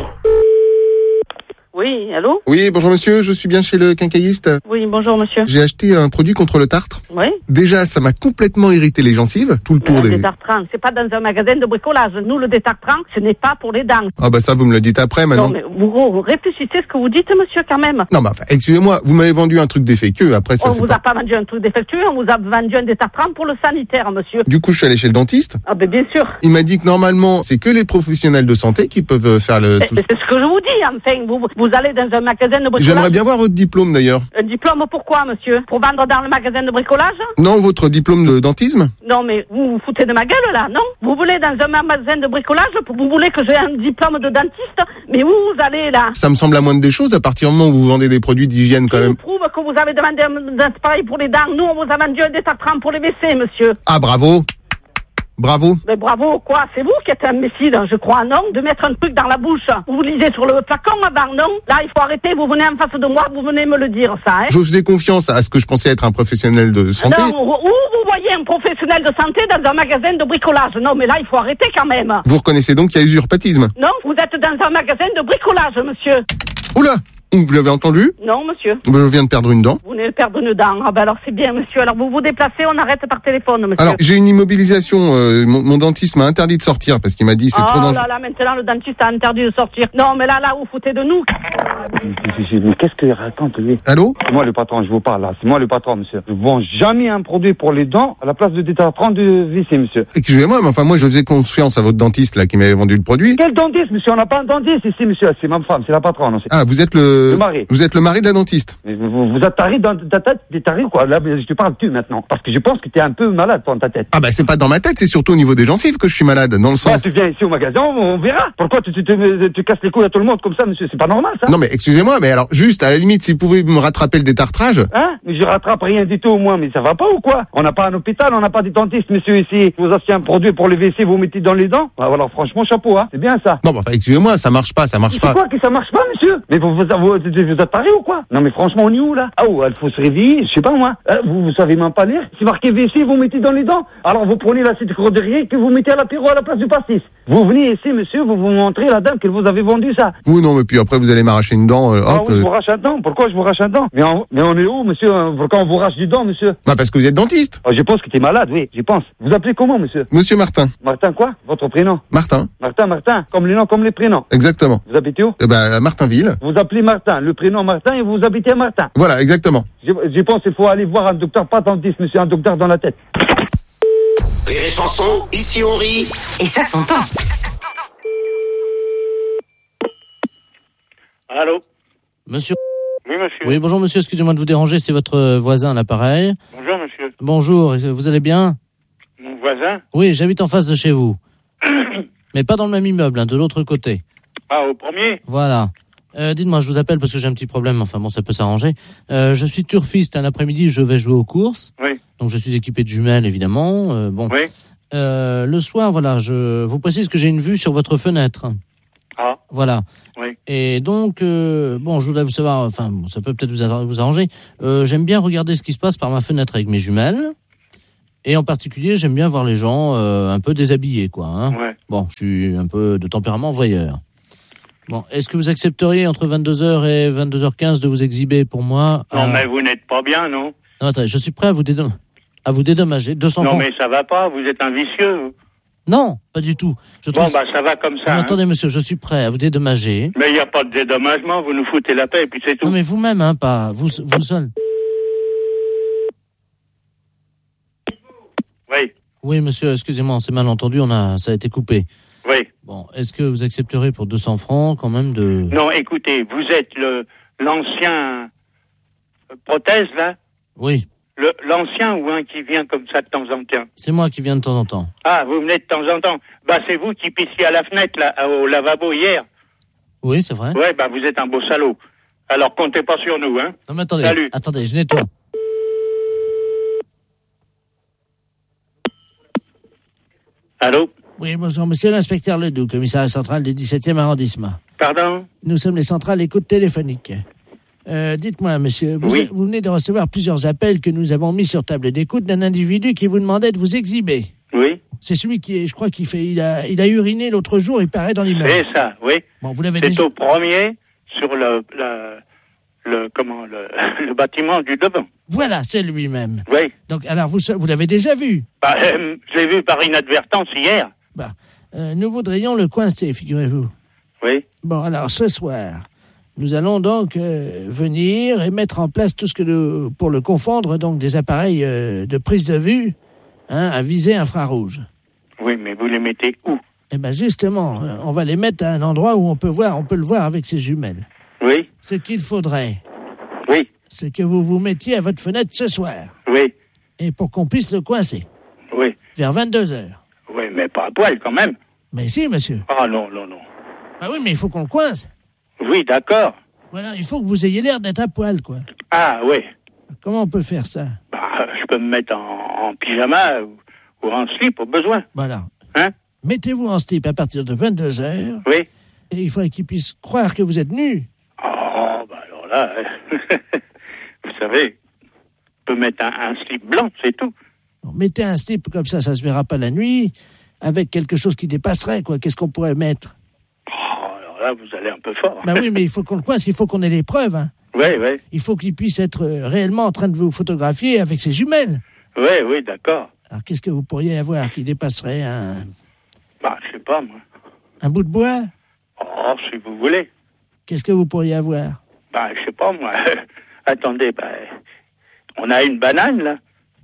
Oui, allô ? Oui, bonjour monsieur, je suis bien chez le quincailliste. Oui, bonjour monsieur. J'ai acheté un produit contre le tartre. Oui. Déjà, ça m'a complètement irrité les gencives, tout le tour Le des... détartrant, c'est pas dans un magasin de bricolage. Nous, le détartrant, ce n'est pas pour les dents. Ah bah ça, vous me le dites après, maintenant. Non, mais vous, vous réfléchissez ce que vous dites, monsieur, quand même. Non, mais enfin, excusez-moi, vous m'avez vendu un truc défectueux, après ça On c'est vous pas... a pas vendu un truc défectueux, on vous a vendu un détartrant pour le sanitaire, monsieur. Du coup, je suis allé chez le dentiste. Ah ben bien sûr. Il m'a dit que normalement, c'est que les professionnels de santé qui peuvent euh, faire le... C'est tout- c'est ce que je vous dis, enfin. Vous, vous allez dans un magasin de bricolage. J'aimerais bien voir votre diplôme d'ailleurs. Un diplôme pourquoi, monsieur? Pour vendre dans le magasin de bricolage? Non, votre diplôme de dentisme. Non, mais vous vous foutez de ma gueule, là, non? Vous voulez dans un magasin de bricolage, vous voulez que j'ai un diplôme de dentiste? Mais où vous allez, là? Ça me semble la moindre des choses à partir du moment où vous vendez des produits d'hygiène quand Je même. prouve que vous avez demandé un, un appareil pour les dents. Nous, on vous a vendu un détartrant pour les W C, monsieur. Ah, bravo. Bravo. Mais bravo, quoi? C'est vous qui êtes imbécile, je crois, non? De mettre un truc dans la bouche. Vous lisez sur le flacon avant, non? Là, il faut arrêter, vous venez en face de moi, vous venez me le dire, ça, hein? Je faisais confiance à ce que je pensais être un professionnel de santé. Non, où vous voyez un professionnel de santé dans un magasin de bricolage? Non, mais là, il faut arrêter quand même. Vous reconnaissez donc qu'il y a usurpatisme. Non, vous êtes dans un magasin de bricolage, monsieur. Oula, vous l'avez entendu? Non, monsieur. Je viens de perdre une dent. Vous venez de perdre une dent. Ah ben alors c'est bien, monsieur. Alors vous vous déplacez, on arrête par téléphone, monsieur. Alors, j'ai une immobilisation. euh, mon, mon dentiste m'a interdit de sortir parce qu'il m'a dit c'est oh trop dangereux. là là, maintenant le dentiste a interdit de sortir. Non, mais là, là, vous foutez de nous. Mais qu'est-ce qu'il raconte, lui? Allô? C'est moi le patron, je vous parle, là. C'est moi le patron, monsieur. Je vends jamais un produit pour les dents à la place de détartrant de V C, monsieur. Excusez-moi, mais enfin, moi, je faisais confiance à votre dentiste, là, qui m'avait vendu le produit. Quel dentiste, monsieur? On n'a pas un dentiste ici, monsieur. C'est ma femme, c'est la patronne. c'est- Ah, vous êtes le... Le mari. Vous êtes le mari de la dentiste. Mais vous, vous, vous êtes taré dans ta tête, des tarés, quoi. Là, je te parle tu maintenant. Parce que je pense que tu es un peu malade, toi, dans ta tête. Ah bah, c'est pas dans ma tête, c'est surtout au niveau des gencives que je suis malade, dans le Bah, sens... tu viens ici au magasin, on, on verra. Pourquoi tu, tu, tu, tu casses les couilles à tout le monde comme ça, monsieur? C'est pas normal, ça. Non mais excusez-moi, mais alors juste à la limite, si vous pouvez me rattraper le détartrage. Hein? Mais je rattrape rien du tout au moins, mais ça va pas ou quoi? On n'a pas un hôpital, on n'a pas des dentistes, monsieur, ici. Vos anciens produits pour les W C, vous mettez dans les dents? Ah, alors franchement, chapeau, hein. C'est bien ça. Non, bah enfin, excusez-moi, ça marche pas, ça marche C'est pas. quoi que ça marche pas, monsieur? Mais vous vous, vous, vous, vous êtes taré ou quoi? Non mais franchement, on est où là? Ah oh, il faut se réveiller, je sais pas moi. Euh, vous, vous savez même pas lire? C'est marqué W C, vous mettez dans les dents. Alors vous prenez la citre derrière que vous mettez à l'apéro à la place du pastis. Vous venez ici, monsieur, vous vous montrez la dame que vous avez vendue ça. Oui, non, mais puis après vous allez m'arracher une dent, euh, Ah hop. oui, je euh, vous rache un dent. Pourquoi je vous rache un dent? Mais on, mais on est où, monsieur? Pourquoi on vous rache du dent, monsieur? Bah parce que vous êtes dentiste. Ah, je pense que t'es malade, oui, je pense. Vous appelez comment, monsieur? Monsieur Martin. Martin quoi? Votre prénom? Martin. Martin, Martin, comme les noms, comme les prénoms. Exactement. Vous habitez où? Eh ben, à Martinville. Vous appelez Martin, le prénom Martin et vous habitez à Martin. Voilà, exactement. Je, je pense qu'il faut aller voir un docteur, pas dentiste, monsieur, un docteur dans la tête. Rire et chanson, ici on rit. Et ça s'entend. Allô? Monsieur. Oui, monsieur. Oui, bonjour monsieur, excusez-moi de vous déranger, c'est votre voisin à l'appareil. Bonjour, monsieur. Bonjour, vous allez bien? Mon voisin? Oui, j'habite en face de chez vous. Mais pas dans le même immeuble, hein, de l'autre côté. Ah, au premier? Voilà. Euh, dites-moi, je vous appelle parce que j'ai un petit problème, enfin bon, ça peut s'arranger. Euh, je suis turfiste, un après-midi, je vais jouer aux courses. Oui. Donc je suis équipé de jumelles, évidemment. Euh, bon. Oui. Euh, le soir, voilà, je vous précise que j'ai une vue sur votre fenêtre. Ah. Voilà. Oui. Et donc, euh, bon, je voudrais vous savoir, enfin, bon, ça peut peut-être vous, ar- vous arranger. Euh, j'aime bien regarder ce qui se passe par ma fenêtre avec mes jumelles. Et en particulier, j'aime bien voir les gens euh, un peu déshabillés, quoi. Hein. Ouais. Bon, je suis un peu de tempérament voyeur. Bon, est-ce que vous accepteriez entre vingt-deux heures et vingt-deux heures quinze de vous exhiber pour moi? Non, euh... mais vous n'êtes pas bien, non? Non, attendez, je suis prêt à vous, dédom... à vous dédommager. deux cents Non, francs. mais ça va pas, vous êtes un vicieux. vous. Non, pas du tout. Je Bon, trouve... bah, ça va comme ça. Non, hein. attendez, monsieur, je suis prêt à vous dédommager. Mais il n'y a pas de dédommagement, vous nous foutez la paix et puis c'est tout. Non, mais vous-même, hein, pas vous, vous seul. Oui, Oui, monsieur, excusez-moi, on s'est mal entendu, on a, ça a été coupé. oui. Bon, est-ce que vous accepterez pour deux cents francs, quand même, de... Non, écoutez, vous êtes le l'ancien euh, prothèse, là? Oui, Le, l'ancien ou un qui vient comme ça de temps en temps? c'est moi qui viens de temps en temps. Ah, vous venez de temps en temps. Bah, c'est vous qui pissiez à la fenêtre, là, au lavabo hier. Oui, c'est vrai. Ouais, bah, vous êtes un beau salaud. Alors, comptez pas sur nous, hein. Non, mais attendez, Salut. attendez, je nettoie. Allô? Oui, bonjour, monsieur l'inspecteur Ledoux, commissariat central du dix-septième arrondissement. Pardon? Nous sommes les centrales écoute téléphonique. Euh, dites-moi, monsieur, vous, Oui. vous venez de recevoir plusieurs appels que nous avons mis sur table d'écoute d'un individu qui vous demandait de vous exhiber. Oui. C'est celui qui est, je crois qu'il fait, il a, il a uriné l'autre jour, il paraît dans l'immeuble. C'est ça, oui. Bon, vous l'avez C'est déjà... au premier, sur le, le, le, comment, le, le bâtiment du devant. Voilà, c'est lui-même. Oui. Donc, alors, vous, vous l'avez déjà vu? Bah, euh, je l'ai vu par inadvertance hier. Bah, euh, nous voudrions le coincer, figurez-vous. Oui. Bon, alors, ce soir, nous allons donc euh, venir et mettre en place tout ce que nous, pour le confondre, donc des appareils euh, de prise de vue, hein, à visée infrarouge. Oui, mais vous les mettez où? Eh ben, justement, euh, on va les mettre à un endroit où on peut voir, on peut le voir avec ses jumelles. Oui. Ce qu'il faudrait, Oui. c'est que vous vous mettiez à votre fenêtre ce soir. Oui. Et pour qu'on puisse le coincer. Oui. Vers vingt-deux heures. Oui, mais pas à poil quand même. Mais si, monsieur. Ah non, non, non. Ah oui, mais il faut qu'on le coince. Oui, d'accord. Voilà, il faut que vous ayez l'air d'être à poil, quoi. Ah oui. Comment on peut faire ça? Bah, je peux me mettre en, en pyjama ou, ou en slip au besoin. Voilà. Hein? Mettez-vous en slip à partir de vingt-deux heures. Oui. Et il faudrait qu'il puisse croire que vous êtes nu. Oh, bah alors là, vous savez, je peux mettre un, un slip blanc, c'est tout. Bon, mettez un slip comme ça, ça se verra pas la nuit, avec quelque chose qui dépasserait, quoi. Qu'est-ce qu'on pourrait mettre? Oh, alors là, vous allez un peu fort. Ben oui, mais il faut qu'on le coince, il faut qu'on ait les preuves, hein. Oui, oui. Il faut qu'il puisse être euh, réellement en train de vous photographier avec ses jumelles. Oui, oui, d'accord. Alors, qu'est-ce que vous pourriez avoir qui dépasserait un... Bah, je sais pas, moi. Un bout de bois? Oh, si vous voulez. Qu'est-ce que vous pourriez avoir? Bah, je sais pas, moi. Attendez, bah, on a une banane, là.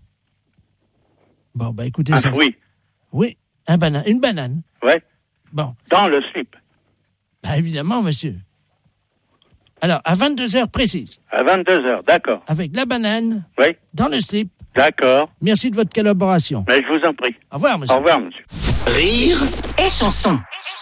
Bon, bah, écoutez Ah, ça. oui. Oui, un banane, une banane. Ouais. Bon. Dans le slip. Bah, évidemment, monsieur. Alors, à vingt-deux heures précises. À vingt-deux heures, d'accord. Avec la banane. Oui. Dans le slip. D'accord. Merci de votre collaboration. Mais je vous en prie. Au revoir, monsieur. Au revoir, monsieur. Rire et chanson.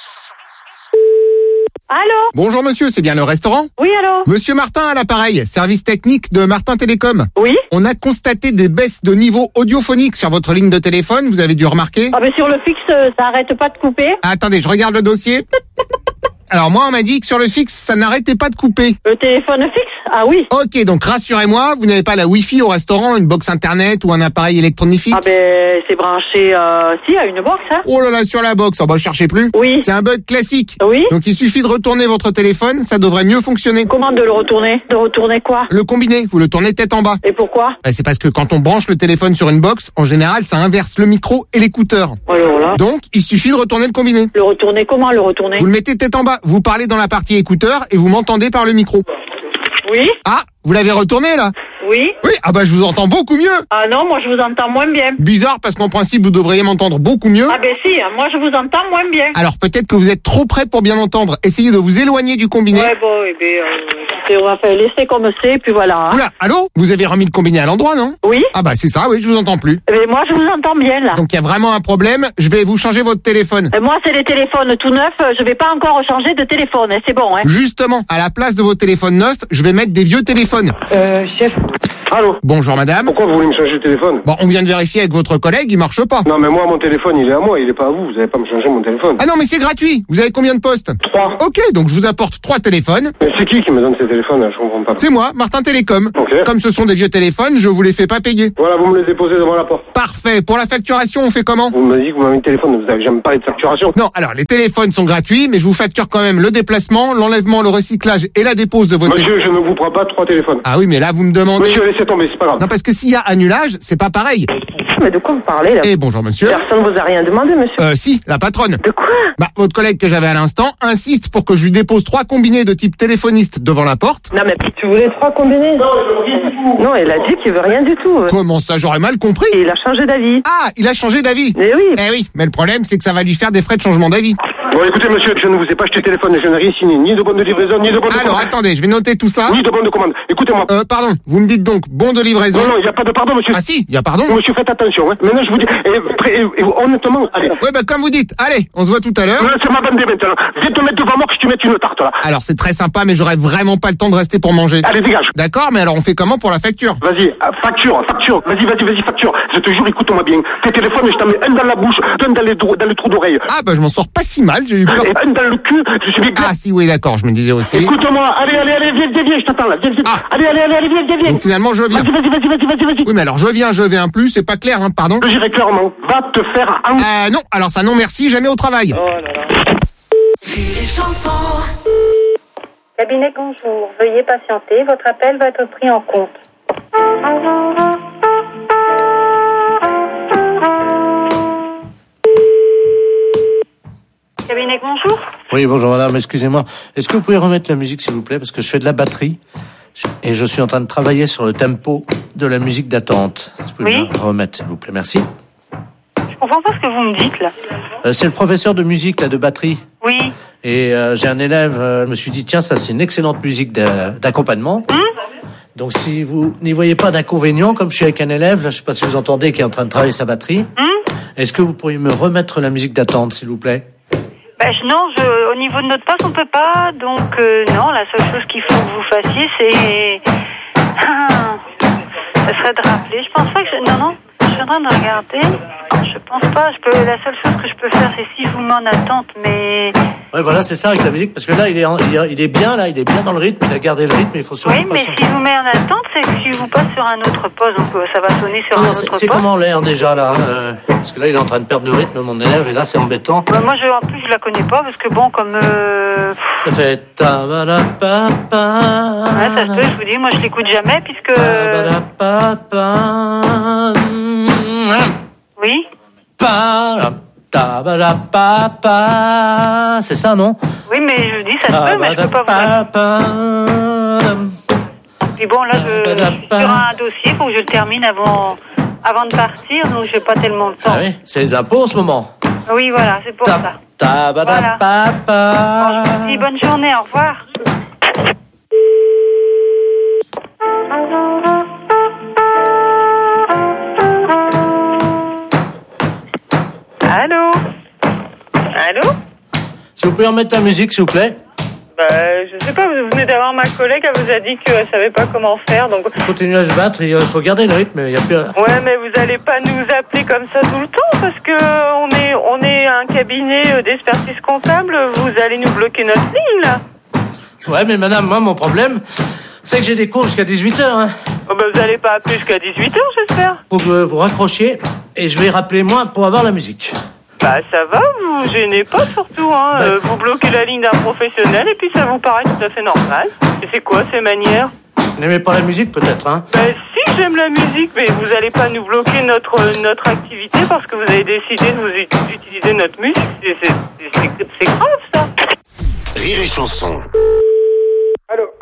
Allô? Bonjour monsieur, c'est bien le restaurant? Oui, allô? Monsieur Martin à l'appareil, service technique de Martin Télécom. Oui? On a constaté des baisses de niveau audiophonique sur votre ligne de téléphone, vous avez dû remarquer? Ah, mais sur le fixe, euh, ça arrête pas de couper. Attendez, je regarde le dossier. Alors moi, on m'a dit que sur le fixe, ça n'arrêtait pas de couper. Le téléphone fixe? Ah oui. Ok, donc rassurez-moi, vous n'avez pas la Wi-Fi au restaurant, une box internet ou un appareil électronique? Ah ben, c'est branché, euh, si, à une box, hein. Oh là là, sur la box, oh bah cherchez plus. Oui. C'est un bug classique. Oui. Donc il suffit de retourner votre téléphone, ça devrait mieux fonctionner. Comment de le retourner? De retourner quoi? Le combiné, vous le tournez tête en bas. Et pourquoi? Bah, c'est parce que quand on branche le téléphone sur une box, en général, ça inverse le micro et l'écouteur. Alors là. Donc, il suffit de retourner le combiné. Le retourner comment, le retourner? Vous le mettez tête en bas, vous parlez dans la partie écouteur et vous m'entendez par le micro. Oui. Ah, vous l'avez retourné là? Oui. Oui, ah bah je vous entends beaucoup mieux. Ah non, moi je vous entends moins bien. Bizarre, parce qu'en principe, vous devriez m'entendre beaucoup mieux. Ah ben si, moi je vous entends moins bien. Alors peut-être que vous êtes trop près pour bien entendre. Essayez de vous éloigner du combiné. Ouais, bon, eh ben, euh, on va faire laisser comme c'est, puis voilà. Oula, allô? Vous avez remis le combiné à l'endroit, non? Oui. Ah bah c'est ça, oui, je vous entends plus. Eh ben, moi je vous entends bien là. Donc il y a vraiment un problème, je vais vous changer votre téléphone. Et moi c'est les téléphones tout neufs, je vais pas encore changer de téléphone, c'est bon, hein. Justement, à la place de vos téléphones neufs, je vais mettre des vieux téléphones. Euh, chef. Allô? Bonjour madame. Pourquoi vous voulez me changer de téléphone? Bon, on vient de vérifier avec votre collègue, il marche pas. Non mais moi mon téléphone il est à moi, il est pas à vous, vous allez pas me changer mon téléphone. Ah non mais c'est gratuit, vous avez combien de postes? Trois. Ok, donc je vous apporte trois téléphones. Mais c'est qui qui me donne ces téléphones là? Je comprends pas. C'est moi, Martin Télécom. Ok. Comme ce sont des vieux téléphones, je vous les fais pas payer. Voilà, vous me les déposez devant la porte. Parfait, pour la facturation on fait comment? Vous me dites que vous m'avez mis le téléphone, vous avez jamais parlé de facturation. Non, alors les téléphones sont gratuits, mais je vous facture quand même le déplacement, l'enlèvement, le recyclage et la dépose de votre Monsieur, téléphone. je ne vous prends pas trois téléphones. Ah oui, mais là vous me demandez... Monsieur, laissez tomber, c'est pas grave. Non, parce que s'il y a annulage, c'est pas pareil. Mais de quoi vous parlez là? Eh bonjour monsieur. Personne vous a rien demandé, monsieur. Euh si, la patronne. De quoi? Bah votre collègue que j'avais à l'instant insiste pour que je lui dépose trois combinés de type téléphoniste devant la porte. Non mais tu voulais trois combinés? Non, il veut rien du tout. Non, il a dit qu'il veut rien du tout. Comment ça, j'aurais mal compris? Et il a changé d'avis. Ah, il a changé d'avis. Eh oui. Eh oui, mais le problème c'est que ça va lui faire des frais de changement d'avis. Bon écoutez monsieur, je ne vous ai pas acheté de téléphone et je n'ai rien signé, ni de bonne de livraison, ni de bonne de Alors commande. attendez, je vais noter tout ça. Ni de bonne de commande. Écoutez-moi. Euh pardon, vous me dites donc bon de livraison. Non, non, il n'y a pas de pardon monsieur. Ah si, il y a pardon. Monsieur, faites attention, hein. Maintenant je vous dis, et, et, et, honnêtement, allez. Ouais bah comme vous dites, allez, on se voit tout à l'heure. Non, c'est ma bande maintenant. Viens te mettre devant moi que je te mette une tarte là. Alors c'est très sympa, mais j'aurais vraiment pas le temps de rester pour manger. Allez, dégage. D'accord, mais alors on fait comment pour la facture? Vas-y, euh, facture, facture. Vas-y, vas-y, vas-y, facture. Je te jure, écoute-moi bien. Tes téléphones, je t'en mets un dans la bouche, un dans, les do- dans le trou d'oreille. Ah bah je m'en sors pas si mal, j'ai eu peur. Et un dans le cul, je suis bien. Ah si, oui d'accord, je me disais aussi. Écoute-moi, allez, allez, allez, viens, viens, viens, je t'attends là, viens, viens. Ah. Allez, allez, allez, allez, viens, viens, viens. Donc finalement je viens. Vas-y, vas-y, vas-y, vas-y, vas-y, vas-y. Oui mais alors je viens, je viens plus, c'est pas clair, hein, pardon. Je dirais clairement, va te faire un... Euh non, alors ça non merci, jamais au travail. Oh là là. Cabinet, bonjour. Veuillez patienter. Votre appel va être pris en compte. Cabinet, bonjour. Oui, bonjour madame, excusez-moi. Est-ce que vous pouvez remettre la musique s'il vous plaît? Parce que je fais de la batterie et je suis en train de travailler sur le tempo de la musique d'attente. Est-ce que vous pouvez Oui. me remettre s'il vous plaît? Merci. Je comprends pas ce que vous me dites là. Euh, c'est le professeur de musique là, de batterie. Oui. Et euh, j'ai un élève, euh, je me suis dit tiens ça c'est une excellente musique d'a- d'accompagnement. Hum Donc si vous n'y voyez pas d'inconvénient, comme je suis avec un élève, là je sais pas si vous entendez, qui est en train de travailler sa batterie, hum est-ce que vous pourriez me remettre la musique d'attente s'il vous plaît? Ben, je- non, je, au niveau de notre poste, on peut pas. Donc, euh, non, la seule chose qu'il faut que vous fassiez, c'est... Ah, ça serait de rappeler. Je pense pas que... Je, non, non, je suis en train de regarder. Je pense pas. Je peux, la seule chose que je peux faire, c'est si je vous mets en attente, mais... Ouais voilà c'est ça avec la musique, parce que là il est, en- il est il est bien là, il est bien dans le rythme, il a gardé le rythme, il faut surtout Oui, pas mais s'en- si je vous mets en attente, c'est que si je vous passe sur un autre poste, donc euh, ça va sonner sur Non, un non, autre c'est, poste. c'est comment l'air déjà là euh, Parce que là il est en train de perdre le rythme mon élève et là c'est embêtant. Ben, moi, je, en plus, je la connais pas, parce que bon, comme... Euh... Ça fait ta ba da pa pa. Ouais, ça se peut, je vous dis, moi, je l'écoute jamais, puisque... Ta ba da pa pa. Oui. Pa ta ba da pa pa. C'est ça non? Oui, mais je dis, ça se peut, mais je peux pas vous... Puis bon, là, je, je suis sur un dossier, faut que je le termine avant, avant de partir, donc j'ai pas tellement de temps. Ah oui, c'est les impôts en ce moment. Oui, voilà, c'est pour ça. Ta ba da Voilà. pa pa. Bon, je vous dis bonne journée, au revoir. Allô? Allô? Si vous pouvez remettre la musique s'il vous plaît. Bah, je sais pas, vous venez d'avoir ma collègue, elle vous a dit qu'elle savait pas comment faire, donc... Continue à se battre, il faut garder le rythme, il y a plus... Ouais, mais vous allez pas nous appeler comme ça tout le temps, parce que on est, on est un cabinet d'expertise comptable, vous allez nous bloquer notre ligne, là. Ouais, mais madame, moi, mon problème, c'est que j'ai des cours jusqu'à dix-huit heures. Hein. Oh, bah, vous allez pas appeler jusqu'à dix-huit heures, j'espère. Faut que vous raccrochiez, et je vais rappeler moi pour avoir la musique. Bah, ça va, vous gênez pas surtout, hein. Bah. Euh, vous bloquez la ligne d'un professionnel, et puis ça vous paraît tout à fait normal. Et c'est quoi ces manières? Vous n'aimez pas la musique, peut-être, hein? Bah, si, j'aime la musique, mais vous allez pas nous bloquer notre, notre activité parce que vous avez décidé de vous ut- d'utiliser notre musique. C'est, c'est, c'est, c'est grave, ça. Rire et chanson. Allô, oui?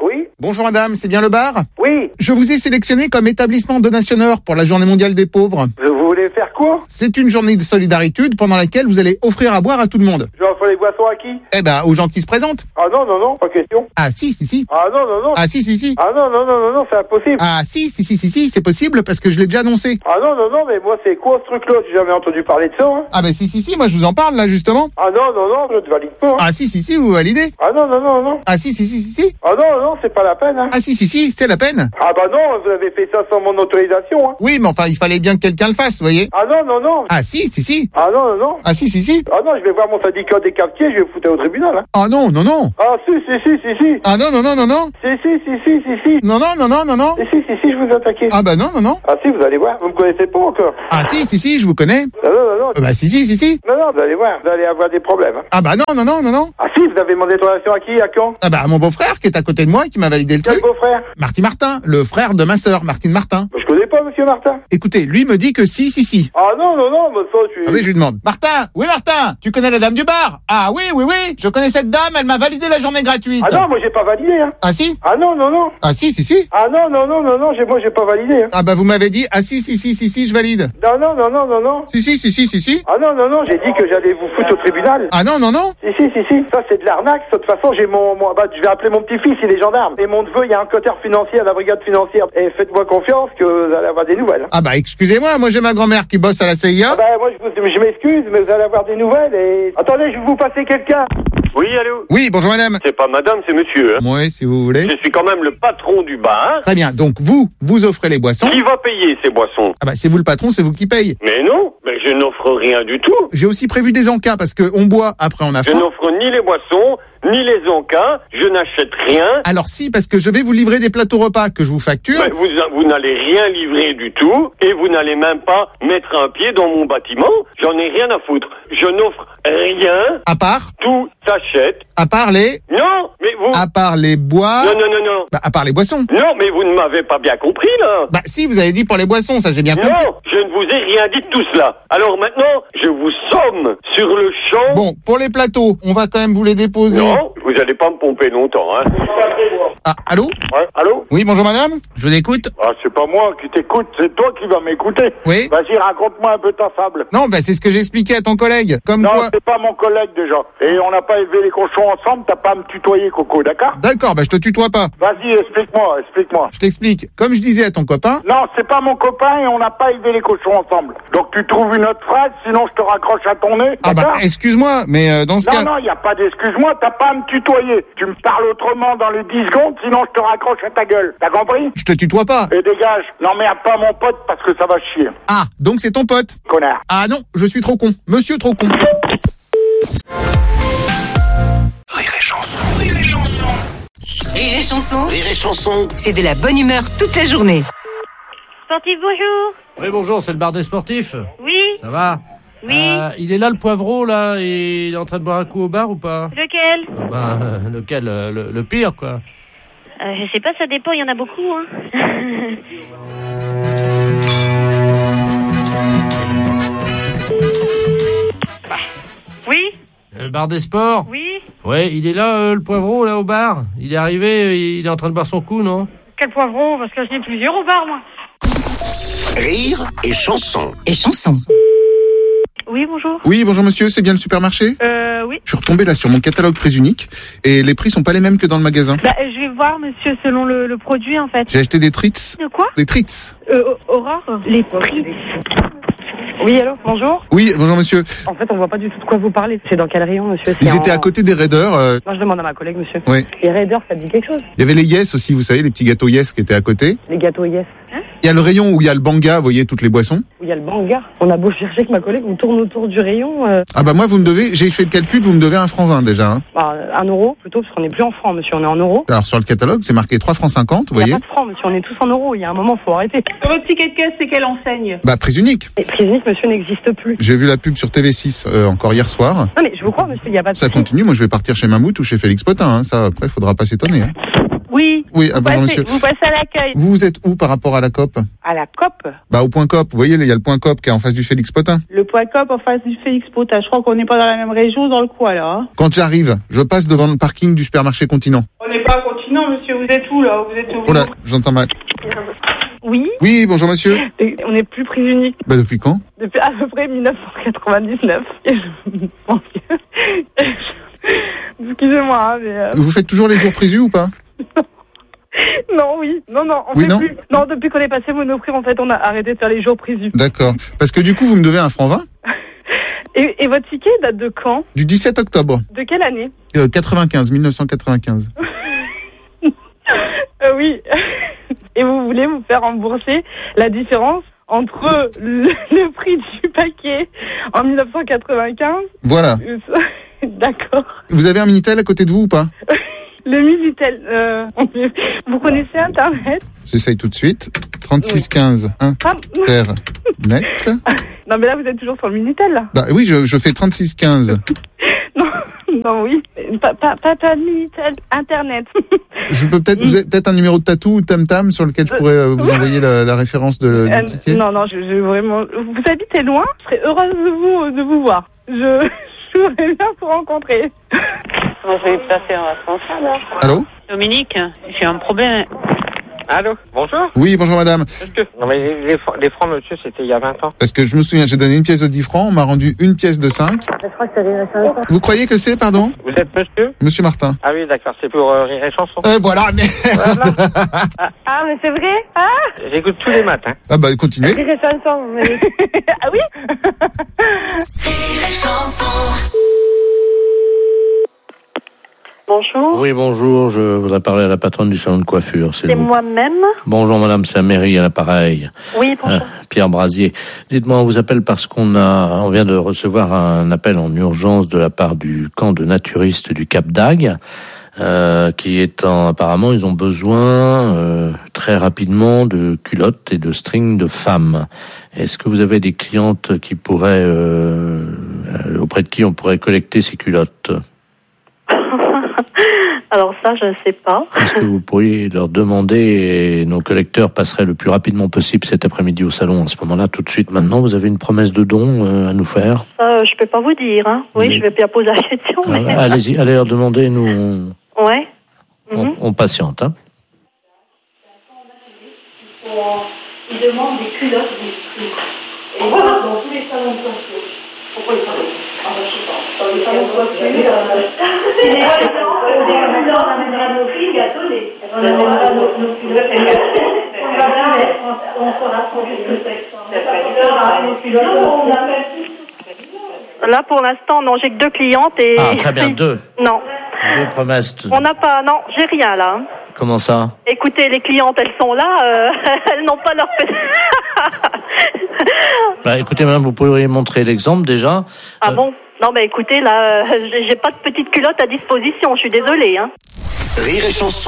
Bonjour madame, c'est bien le bar? Oui. Je vous ai sélectionné comme établissement donationneur pour la journée mondiale des pauvres. Vous voulez faire quoi? C'est une journée de solidarité pendant laquelle vous allez offrir à boire à tout le monde. J'offre les boissons à qui? Eh ben, aux gens qui se présentent. Ah non, non, non, pas question. Ah si, si, si. Ah non, non, non. Ah si, si, si. Ah non, non, non, non, non, c'est impossible. Ah si, si, si, si, si, c'est possible parce que je l'ai déjà annoncé. Ah non, non, non, mais moi c'est quoi ce truc-là? J'ai jamais entendu parler de ça. Hein. Ah ben si, si, si, moi je vous en parle là justement. Ah non, non, non, je ne valide pas. Hein. Ah si, si, si, vous validez. Ah non, non, non, non. Ah si, si, si, si, si. Ah non, non, c'est pas la peine. Hein. Ah si, si, si, c'est la peine. Ah bah non, vous avez fait ça sans mon autorisation. Hein. Oui, mais enfin, il fallait bien que quelqu'un le fasse, vous voyez. Ah non, non, non. Ah si, si, si. Ah non, non, non. Ah si, si, si. Ah non, je vais voir mon syndicat des quartiers, je vais vous foutre au tribunal. Hein. Ah non, non, non. Ah si, si, si, si, si. Ah non, non, non, non, non. Si, si, si, si, si, si. Non, non, non, non, non, non. Si, si, si, si, je vous attaquais. Ah bah non, non, non. Ah si, vous allez voir, vous me connaissez pas encore. Ah si, si, si, je vous connais. Non, non, non, non. Euh, bah si, si, si, si. Non, non, vous allez voir, vous allez avoir des problèmes. Hein. Ah bah non, non, non, non, non. Ah si, vous avez demandé autorisation à qui, à quand? Ah bah à mon beau-frère qui est à côté de moi et qui m'a validé le Quel truc. beau-frère? Marty Martin, le frère de ma sœur, Martine Martin. Je connais pas monsieur Martin. Écoutez, lui me dit que si, si, si. Ah non, non, non, mais ça, je suis... Attendez, je lui demande. Martin, oui Martin, tu connais la dame du bar? Ah oui, oui, oui, je connais cette dame, elle m'a validé la journée gratuite. Ah non, moi j'ai pas validé, hein. Ah si? Ah non, non, non. Ah si, si, si. Ah non, non, non, non, non, j'ai, moi j'ai pas validé, hein. Ah bah vous m'avez dit, ah si, si, si, si, si, je valide. Non, non, non, non, non, non. Si, si, si, si, si, si. Ah non, non, non, j'ai dit que j'allais vous foutre au tribunal. Ah non, non, non. Si, si, si, si, ça c'est de l'arnaque. De toute façon, j'ai mon, mon bah, je vais appeler mon petit-fils, il est gendarme. Et mon neveu, il y a un cotard financier à la brigade financière. Et faites-moi confiance que vous allez avoir des nouvelles. Ah bah excusez-moi, moi j'ai ma grand-mère qui bosse à la C I A. Ah bah moi je, vous, je m'excuse, mais vous allez avoir des nouvelles et... Attendez, je vais vous passer quelqu'un. Oui, allô? Oui, bonjour madame. C'est pas madame, c'est monsieur. Hein. Oui, si vous voulez. Je suis quand même le patron du bar. Très bien, donc vous, vous offrez les boissons. Qui va payer ces boissons? Ah bah c'est vous le patron, c'est vous qui paye. Mais non, mais je n'offre rien du tout. J'ai aussi prévu des encas parce que on boit, après on a Je faim. n'offre ni les boissons, ni les encas, je n'achète rien. Alors si, parce que je vais vous livrer des plateaux repas que je vous facture. Mais vous, vous n'allez rien livrer du tout, et vous n'allez même pas mettre un pied dans mon bâtiment. J'en ai rien à foutre. Je n'offre rien. À part? Tout s'achète. À part les? Non, mais vous... À part les bois? Non, non, non, non. Bah, à part les boissons. Non, mais vous ne m'avez pas bien compris, là. Bah si, vous avez dit pour les boissons, ça j'ai bien compris. Non, je ne vous ai rien dit de tout cela. Alors maintenant, je vous somme sur le champ. Bon, pour les plateaux, on va quand même vous les déposer. Non, vous allez pas me pomper longtemps, hein. Ah, allô? Ouais, allô? Oui, bonjour madame, je vous écoute. Ah, c'est pas moi qui t'écoute, c'est toi qui vas m'écouter. Oui. Vas-y, raconte-moi un peu ta fable. Non, bah c'est ce que j'ai expliqué à ton collègue. Comme non, quoi... c'est pas mon collègue déjà. Et on n'a pas élevé les cochons ensemble, t'as pas à me tutoyer, Coco, d'accord? D'accord, bah je te tutoie pas. Vas-y, explique-moi, explique-moi. Je t'explique. Comme je disais à ton copain... Non, c'est pas mon copain et on n'a pas élevé les cochons ensemble. Donc tu trouves une autre phrase, sinon je te raccroche à ton nez. Ah bah excuse-moi, mais euh, dans ce non, cas... Non, non, il n'y a pas d'excuse-moi, t'as pas à me tutoyer. Tu me parles autrement dans les dix secondes, sinon je te raccroche à ta gueule. T'as compris? Je te tutoie pas. Et dégage, n'emmerde pas mon pote parce que ça va chier. Ah, donc c'est ton pote? Connard. Ah non, je suis trop con. Monsieur trop con. Rire et chanson, rire et chanson. Rire et chanson. Rire et chanson. C'est de la bonne humeur toute la journée. Sportif, bonjour. Oui, bonjour, c'est le bar des sportifs. Oui. Ça va? Oui. Euh, il est là, le poivreau, là, et il est en train de boire un coup au bar ou pas? Lequel? Ah ben, euh, lequel? euh, le, le pire, quoi. euh, Je sais pas, ça dépend, il y en a beaucoup, hein. Oui. Le bar des sports? Oui. Ouais, il est là, euh, le poivreau, là, au bar. Il est arrivé, euh, il est en train de boire son coup, non? Quel poivron? Parce que j'en ai plusieurs au bar, moi. Rire et chanson. Et chanson. Oui, bonjour. Oui, bonjour monsieur, c'est bien le supermarché? Euh, oui. Je suis retombé là sur mon catalogue prix unique et les prix sont pas les mêmes que dans le magasin. Bah, je vais voir, monsieur, selon le, le produit, en fait. J'ai acheté des trits. De quoi? Des trits. Euh, Aurore? Les prix. Oui, allô, bonjour. Oui, bonjour monsieur. En fait, on voit pas du tout de quoi vous parlez. C'est dans quel rayon, monsieur? Ils C'est étaient en... à côté des Raiders. Euh... Moi, je demande à ma collègue, monsieur. Oui. Les Raiders, ça te dit quelque chose? Il y avait les Yes aussi, vous savez, les petits gâteaux Yes qui étaient à côté. Les gâteaux Yes. Hein? Il y a le rayon où il y a le Banga, vous voyez, toutes les boissons. Où il y a le Banga. On a beau chercher avec ma collègue, on tourne autour du rayon. Euh... Ah bah moi, vous me devez, j'ai fait le calcul, vous me devez un franc vingt déjà. Hein. Bah, un euro, plutôt, parce qu'on n'est plus en francs, monsieur, on est en euros. Alors sur le catalogue, c'est marqué trois francs cinquante, vous Il n'y voyez. a pas de francs, monsieur, on est tous en euros. Il y a un moment, faut arrêter. Sur votre ticket de caisse, c'est quelle enseigne? Bah prix unique. Et prix unique, monsieur, n'existe plus. J'ai vu la pub sur T V six euh, encore hier soir. Non mais je vous crois, monsieur, il n'y a pas de Ça prix. continue, moi je vais partir chez Mammouth ou chez Félix Potin, hein. Ça après, faudra pas s'étonner. Hein. Oui. Oui, ah, vous, bonjour passez, monsieur. vous passez à l'accueil. Vous, vous êtes où par rapport à la C O P? À la C O P? Bah au point C O P, vous voyez, il y a le point C O P qui est en face du Félix Potin. Le point C O P en face du Félix Potin. Je crois qu'on n'est pas dans la même région, dans le coin, là. Hein. Quand j'arrive, je passe devant le parking du supermarché Continent. On n'est pas à Continent, monsieur. vous êtes où là? Vous êtes où? Oh là, j'entends mal. Oui. Oui, bonjour monsieur. Et on n'est plus prise unique. Bah depuis quand? Depuis à peu près dix-neuf cent quatre-vingt-dix-neuf. Et je pense que... Excusez-moi, hein, mais... Euh... Vous faites toujours les jours prévus ou pas? Non, oui. Non, non, on oui, fait non plus. Non, depuis qu'on est passé Monoprix, en fait, on a arrêté de faire les jours prévus. D'accord. Parce que du coup, vous me devez un franc vingt. Et, et votre ticket date de quand? Du dix-sept octobre. De quelle année? euh, quatre-vingt-quinze, mille neuf cent quatre-vingt-quinze. euh, Oui. Et vous voulez vous faire rembourser la différence entre le, le prix du paquet en mille neuf cent quatre-vingt-quinze. Voilà. D'accord. Vous avez un Minitel à côté de vous ou pas? Le Minitel, euh, vous connaissez Internet? J'essaye tout de suite. trente-six quinze Internet. Non mais là vous êtes toujours sur le Minitel là. Bah oui, je, je fais trente-six quinze. non, non oui, pas, pas, pas, pas de Minitel, Internet. Je peux peut-être, vous avez peut-être un numéro de tatou ou tam-tam sur lequel je pourrais euh, vous envoyer la, la référence de, euh, du ticket? Non, non, je, je vraiment. Vous habitez loin? Je serais heureuse de vous, de vous voir. Je, je voudrais bien vous rencontrer. Moi, je vais passer en responsable. Allô? Dominique, j'ai un problème. Allô, bonjour. Oui, bonjour madame. Est-ce que... Non mais les, les, les francs, monsieur, c'était il y a vingt ans. Parce que je me souviens, j'ai donné une pièce de dix francs, on m'a rendu une pièce de cinq. Je crois que ça vient de Vous croyez que c'est, pardon? Vous êtes monsieur? Monsieur Martin. Ah oui, d'accord, c'est pour euh, Rire et Chanson. Euh, voilà, mais... Voilà. ah, ah, mais c'est vrai? Ah, j'écoute tous les matins. Ah bah, continuez. Rire et Chanson, mais... ah oui? Rire et Chanson. Bonjour. Oui, bonjour. Je voudrais parler à la patronne du salon de coiffure. C'est, c'est moi-même. Bonjour, madame, c'est Améry à l'appareil. Oui, bonjour. Euh, Pierre Brasier. Dites-moi, on vous appelle parce qu'on a, on vient de recevoir un appel en urgence de la part du camp de naturistes du Cap d'Agde, euh, qui est en, apparemment, ils ont besoin, euh, très rapidement de culottes et de strings de femmes. Est-ce que vous avez des clientes qui pourraient, euh, auprès de qui on pourrait collecter ces culottes? Alors ça, je ne sais pas. Est-ce que vous pourriez leur demander et nos collecteurs passeraient le plus rapidement possible cet après-midi au salon à ce moment-là, tout de suite maintenant? Vous avez une promesse de don euh, à nous faire? Ça, je peux pas vous dire. Hein. Oui, mais... je vais bien poser la question. Ah, mais... Allez-y, allez leur demander, nous on, ouais. on, mm-hmm. on patiente. Hein. Ils demandent des culottes, des strings. Et voilà, dans tous les salons de coiffure. Pourquoi ils parlent? Ah, je sais pas. Dans les salons de coiffure, il y a des culottes, on amènera nos filles à donner. On amènera nos culottes. On fera produire le sexe. Là, pour l'instant, non, j'ai que deux clientes et... Ah, très bien, deux. Non. Deux promesses. On n'a pas, non, j'ai rien là. Comment ça? Écoutez, les clientes, elles sont là, euh, elles n'ont pas leur... Bah, écoutez, madame, vous pourriez montrer l'exemple déjà. Ah euh... bon? Non, bah écoutez, là, euh, j'ai pas de petite culotte à disposition, je suis désolée, hein. Rire et Chanson.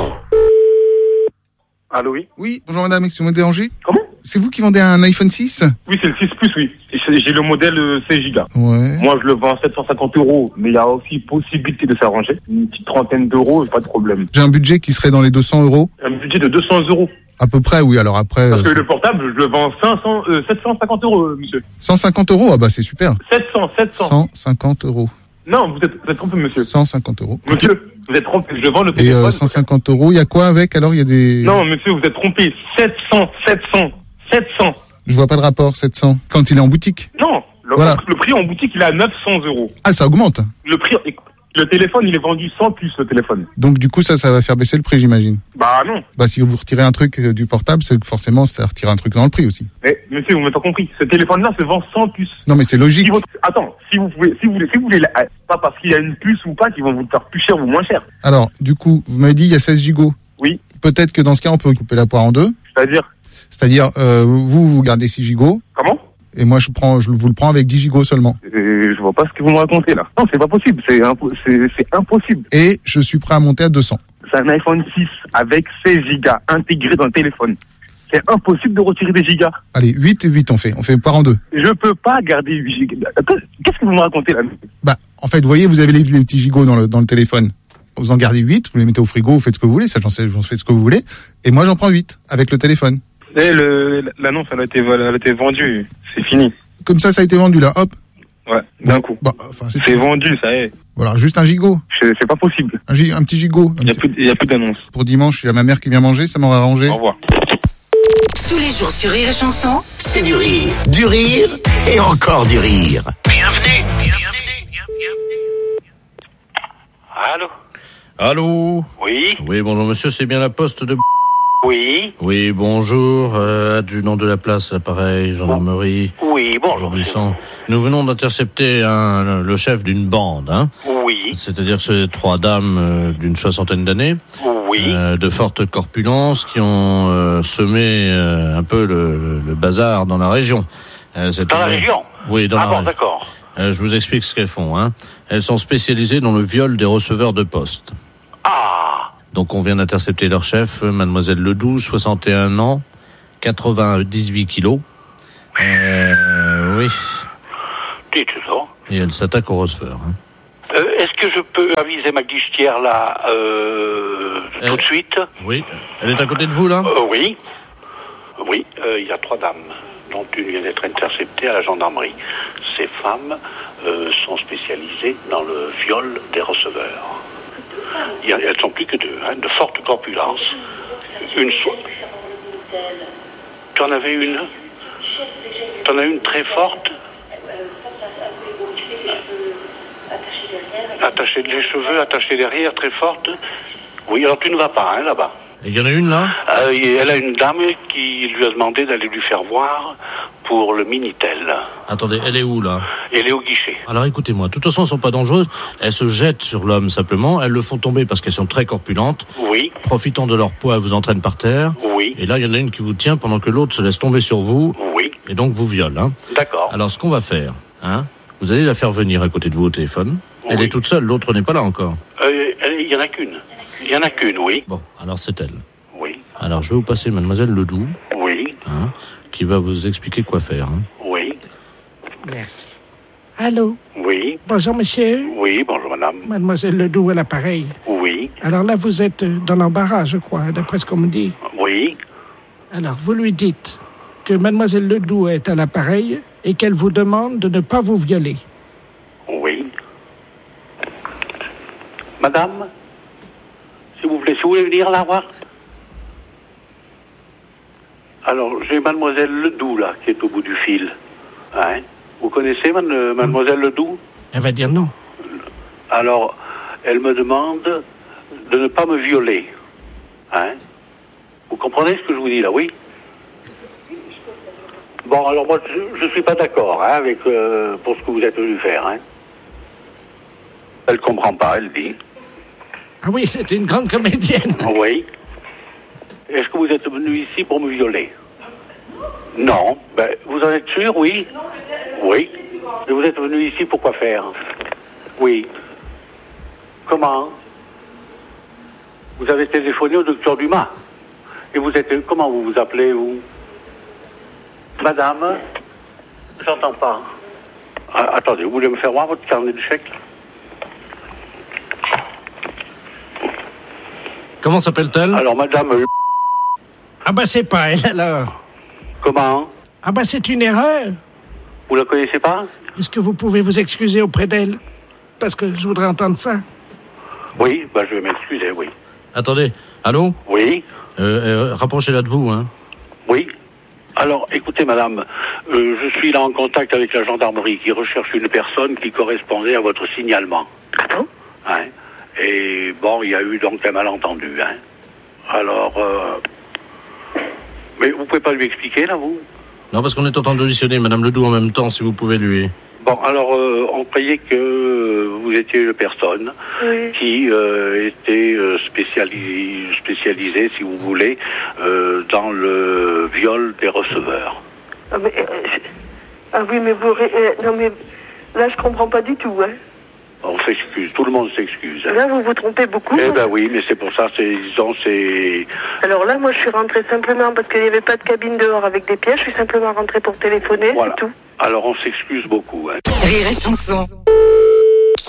Allô, oui? Oui, bonjour madame, excusez-moi de déranger. Comment? C'est vous qui vendez un iPhone six? Oui, c'est le six plus, oui. J'ai le modèle seize gigas. Ouais. Moi, je le vends à sept cent cinquante euros, mais il y a aussi possibilité de s'arranger. Une petite trentaine d'euros, pas de problème. J'ai un budget qui serait dans les deux cents euros. Un budget de deux cents euros. À peu près, oui, alors après... Parce euh, que le portable, je le vends cinq cents, euh, sept cent cinquante euros, monsieur. cent cinquante euros? Ah bah c'est super. sept cents, sept cents. cent cinquante euros. Non, vous êtes, vous êtes trompé, monsieur. cent cinquante euros. Monsieur, vous êtes trompé, je vends le Et téléphone. euh, cent cinquante euros, il y a quoi avec? Alors, il y a des... Non, monsieur, vous êtes trompé. sept cents, sept cents, sept cents. Je vois pas de rapport, sept cents. Quand il est en boutique? Non, le, voilà. le prix en boutique, il est à neuf cents euros. Ah, ça augmente? Le prix, le téléphone, il est vendu cent plus, le téléphone. Donc, du coup, ça, ça va faire baisser le prix, j'imagine? Bah, non. Bah, si vous retirez un truc du portable, c'est que forcément, ça retire un truc dans le prix aussi. Mais, monsieur, vous m'avez pas compris. Ce téléphone-là se vend cent plus. Non, mais c'est logique. Si vous... Attends, si vous pouvez, si vous voulez, si vous voulez, pas parce qu'il y a une puce ou pas, qu'ils vont vous le faire plus cher ou moins cher. Alors, du coup, vous m'avez dit, il y a seize gigots. Oui. Peut-être que dans ce cas, on peut couper la poire en deux. C'est-à-dire? C'est-à-dire, euh, vous, vous gardez six gigots. Comment? Et moi, je prends, je vous le prends avec dix gigots seulement. Et je vois pas ce que vous me racontez, là. Non, c'est pas possible. C'est, impo- c'est, c'est impossible. Et je suis prêt à monter à deux cents. C'est un iPhone six avec seize gigas intégré dans le téléphone. C'est impossible de retirer des gigas. Allez, huit et huit, on fait. On fait part en deux. Je peux pas garder huit gigas. Qu'est-ce que vous me racontez, là? Bah, en fait, vous voyez, vous avez les, les petits gigots dans le, dans le téléphone. Vous en gardez huit, vous les mettez au frigo, vous faites ce que vous voulez. Ça, j'en sais, j'en fais ce que vous voulez. Et moi, j'en prends huit avec le téléphone. Eh, le, l'annonce, elle a été, elle a été vendue. C'est fini. Comme ça, ça a été vendu, là, hop. Ouais, d'un coup. Bah, enfin, c'est C'est vendu, ça y est. Voilà, juste un gigot. C'est c'est pas possible. Un, gi- un petit gigot. Il y a plus, il y a plus d'annonce. Pour dimanche, il y a ma mère qui vient manger, ça m'aurait arrangé. Au revoir. Tous les jours sur Rire et Chanson. C'est du rire, du rire et encore du rire. Bienvenue, bienvenue, bienvenue. Allô? Allô? Oui? Oui, bonjour monsieur, c'est bien la poste de... Oui? Oui, bonjour, euh, adjudant de la place, l'appareil, gendarmerie. Oui, bonjour. Buisson. Nous venons d'intercepter un, le chef d'une bande, hein. Oui. C'est-à-dire ces trois dames euh, d'une soixantaine d'années. Oui. Euh, de forte corpulence qui ont euh, semé euh, un peu le, le bazar dans la région. Euh, cette Dans la année- région? Oui, dans Ah la bon, région. d'accord. Euh, je vous explique ce qu'elles font, hein. Elles sont spécialisées dans le viol des receveurs de poste. Ah. Donc on vient d'intercepter leur chef, mademoiselle Ledoux, soixante et un ans, quatre-vingt-dix-huit kilos. Euh, oui. Dites ça. Et elle s'attaque au receveur. Hein. Euh, Est-ce que je peux aviser ma guichetière là euh, tout de suite? Oui. Elle est à côté de vous là? Euh, Oui. Oui, euh, il y a trois dames, dont une vient d'être interceptée à la gendarmerie. Ces femmes euh, sont spécialisées dans le viol des receveurs. Il y a, elles sont plus que deux, hein, de forte corpulence. Une so... Tu en avais une? Tu en as une très forte? Attachée les cheveux, attachée derrière, très forte. Oui, alors tu ne vas pas, hein, là-bas. Il y en a une là? Euh, et elle a une dame qui lui a demandé d'aller lui faire voir pour le Minitel. Attendez, elle est où là? Elle est au guichet. Alors écoutez-moi, de toute façon elles sont pas dangereuses, elles se jettent sur l'homme simplement, elles le font tomber parce qu'elles sont très corpulentes. Oui. Profitant de leur poids, elles vous entraînent par terre. Oui. Et là il y en a une qui vous tient pendant que l'autre se laisse tomber sur vous. Oui. Et donc vous viole. Hein. D'accord. Alors ce qu'on va faire, hein, vous allez la faire venir à côté de vous au téléphone. Oui. Elle est toute seule, l'autre n'est pas là encore. Euh, il y en a qu'une. Il y en a qu'une, oui. Bon, alors c'est elle. Oui. Alors je vais vous passer mademoiselle Ledoux. Oui. Hein, qui va vous expliquer quoi faire. Hein. Oui. Merci. Allô? Oui. Bonjour, monsieur. Oui, bonjour, madame. Mademoiselle Ledoux à l'appareil. Oui. Alors là, vous êtes dans l'embarras, je crois, d'après ce qu'on me dit. Oui. Alors, vous lui dites que mademoiselle Ledoux est à l'appareil et qu'elle vous demande de ne pas vous violer. Oui. Madame, s'il vous plaît, si vous voulez venir la voir. Alors, j'ai mademoiselle Ledoux, là, qui est au bout du fil. Hein? Vous connaissez man- mademoiselle Ledoux? Elle va dire non. Alors, elle me demande de ne pas me violer. Hein? Vous comprenez ce que je vous dis, là, oui? Bon, alors moi, je ne suis pas d'accord hein, avec euh, pour ce que vous êtes venu faire. Hein? Elle comprend pas, elle dit. Ah oui, c'est une grande comédienne. Oui. Est-ce que vous êtes venu ici pour me violer? Non. Ben, vous en êtes sûr, oui? Oui. Et vous êtes venu ici pour quoi faire? Oui. Comment? Vous avez téléphoné au docteur Dumas. Et vous êtes... Comment vous vous appelez, vous? Madame? J'entends pas. Ah, attendez, vous voulez me faire voir votre carnet de chèques? Comment s'appelle-t-elle? Alors, madame... Ah bah c'est pas elle, alors. Comment? Ah bah c'est une erreur. Vous la connaissez pas? Est-ce que vous pouvez vous excuser auprès d'elle? Parce que je voudrais entendre ça. Oui, bah je vais m'excuser, oui. Attendez, allô? Oui. Euh, euh, rapprochez-la de vous, hein. Oui. Alors, écoutez, madame, euh, je suis là en contact avec la gendarmerie qui recherche une personne qui correspondait à votre signalement. Ah bon? Hein? Et bon, il y a eu donc un malentendu, hein. Alors, euh... mais vous pouvez pas lui expliquer, là, vous? Non, parce qu'on est en train d'auditionner Madame Ledoux en même temps, si vous pouvez lui... Bon, alors, euh, on croyait que vous étiez une personne Oui. qui euh, était euh, spécialisée, spécialisée, si vous voulez, euh, dans le viol des receveurs. Ah, mais, euh, ah oui, mais vous... euh, non, mais là, je comprends pas du tout, hein. On s'excuse, tout le monde s'excuse. Hein. Là, vous vous trompez beaucoup. Eh ben oui, mais c'est pour ça, c'est, disons, c'est... Alors là, moi, je suis rentrée simplement parce qu'il n'y avait pas de cabine dehors avec des pièges. Je suis simplement rentrée pour téléphoner, Voilà. c'est tout. Alors, on s'excuse beaucoup. Hein. Rire et Chanson.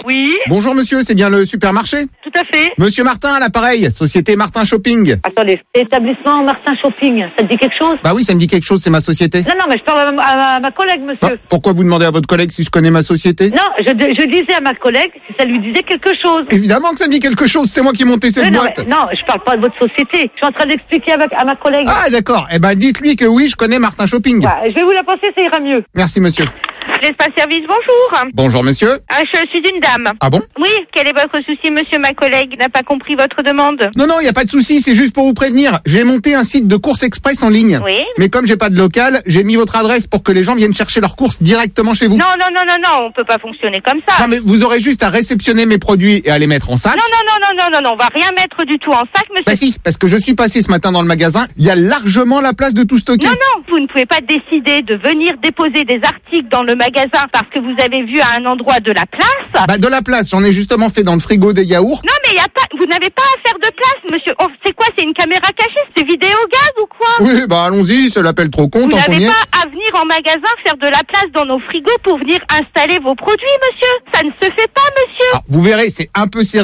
Oui. Bonjour monsieur, c'est bien le supermarché? Tout à fait. Monsieur Martin à l'appareil, société Martin Shopping. Attendez, établissement Martin Shopping, ça te dit quelque chose? Bah oui, ça me dit quelque chose, c'est ma société. Non, non, mais je parle à ma, à ma- à ma collègue, monsieur. Bah, pourquoi vous demandez à votre collègue si je connais ma société? Non, je, je disais à ma collègue si ça lui disait quelque chose. Évidemment que ça me dit quelque chose, c'est moi qui ai monté cette Mais non, boîte. mais- non, je parle pas de votre société. Je suis en train d'expliquer à ma, à ma collègue. Ah d'accord, eh ben dites-lui que oui, je connais Martin Shopping. Bah, je vais vous la passer, ça ira mieux. Merci monsieur. L'espace service, bonjour. Bonjour monsieur. Ah, je suis une dame. Ah bon? Oui, quel est votre souci, monsieur? Ma collègue n'a pas compris votre demande. Non, non, il n'y a pas de souci, c'est juste pour vous prévenir. J'ai monté un site de courses express en ligne. Oui. Mais comme j'ai pas de local, j'ai mis votre adresse pour que les gens viennent chercher leurs courses directement chez vous. Non, non, non, non, non, on peut pas fonctionner comme ça. Non, mais vous aurez juste à réceptionner mes produits et à les mettre en sac. Non, non, non, non, non, non, non, on va rien mettre du tout en sac, monsieur. Bah si, parce que je suis passé ce matin dans le magasin, il y a largement la place de tout stocker. Non, non, vous ne pouvez pas décider de venir déposer des articles dans le magasin parce que vous avez vu à un endroit de la place. Bah de la place, j'en ai justement fait dans le frigo des yaourts. Non, mais y a pas, vous n'avez pas à faire de place, monsieur. Oh, c'est quoi, c'est une caméra cachée? C'est vidéo gaz ou quoi? Oui, bah allons-y, c'est l'appel trop con, Vous tant qu'on y n'avez est. pas à venir en magasin faire de la place dans nos frigos pour venir installer vos produits, monsieur. Ça ne se fait pas, monsieur. Ah, vous verrez, c'est un peu serré.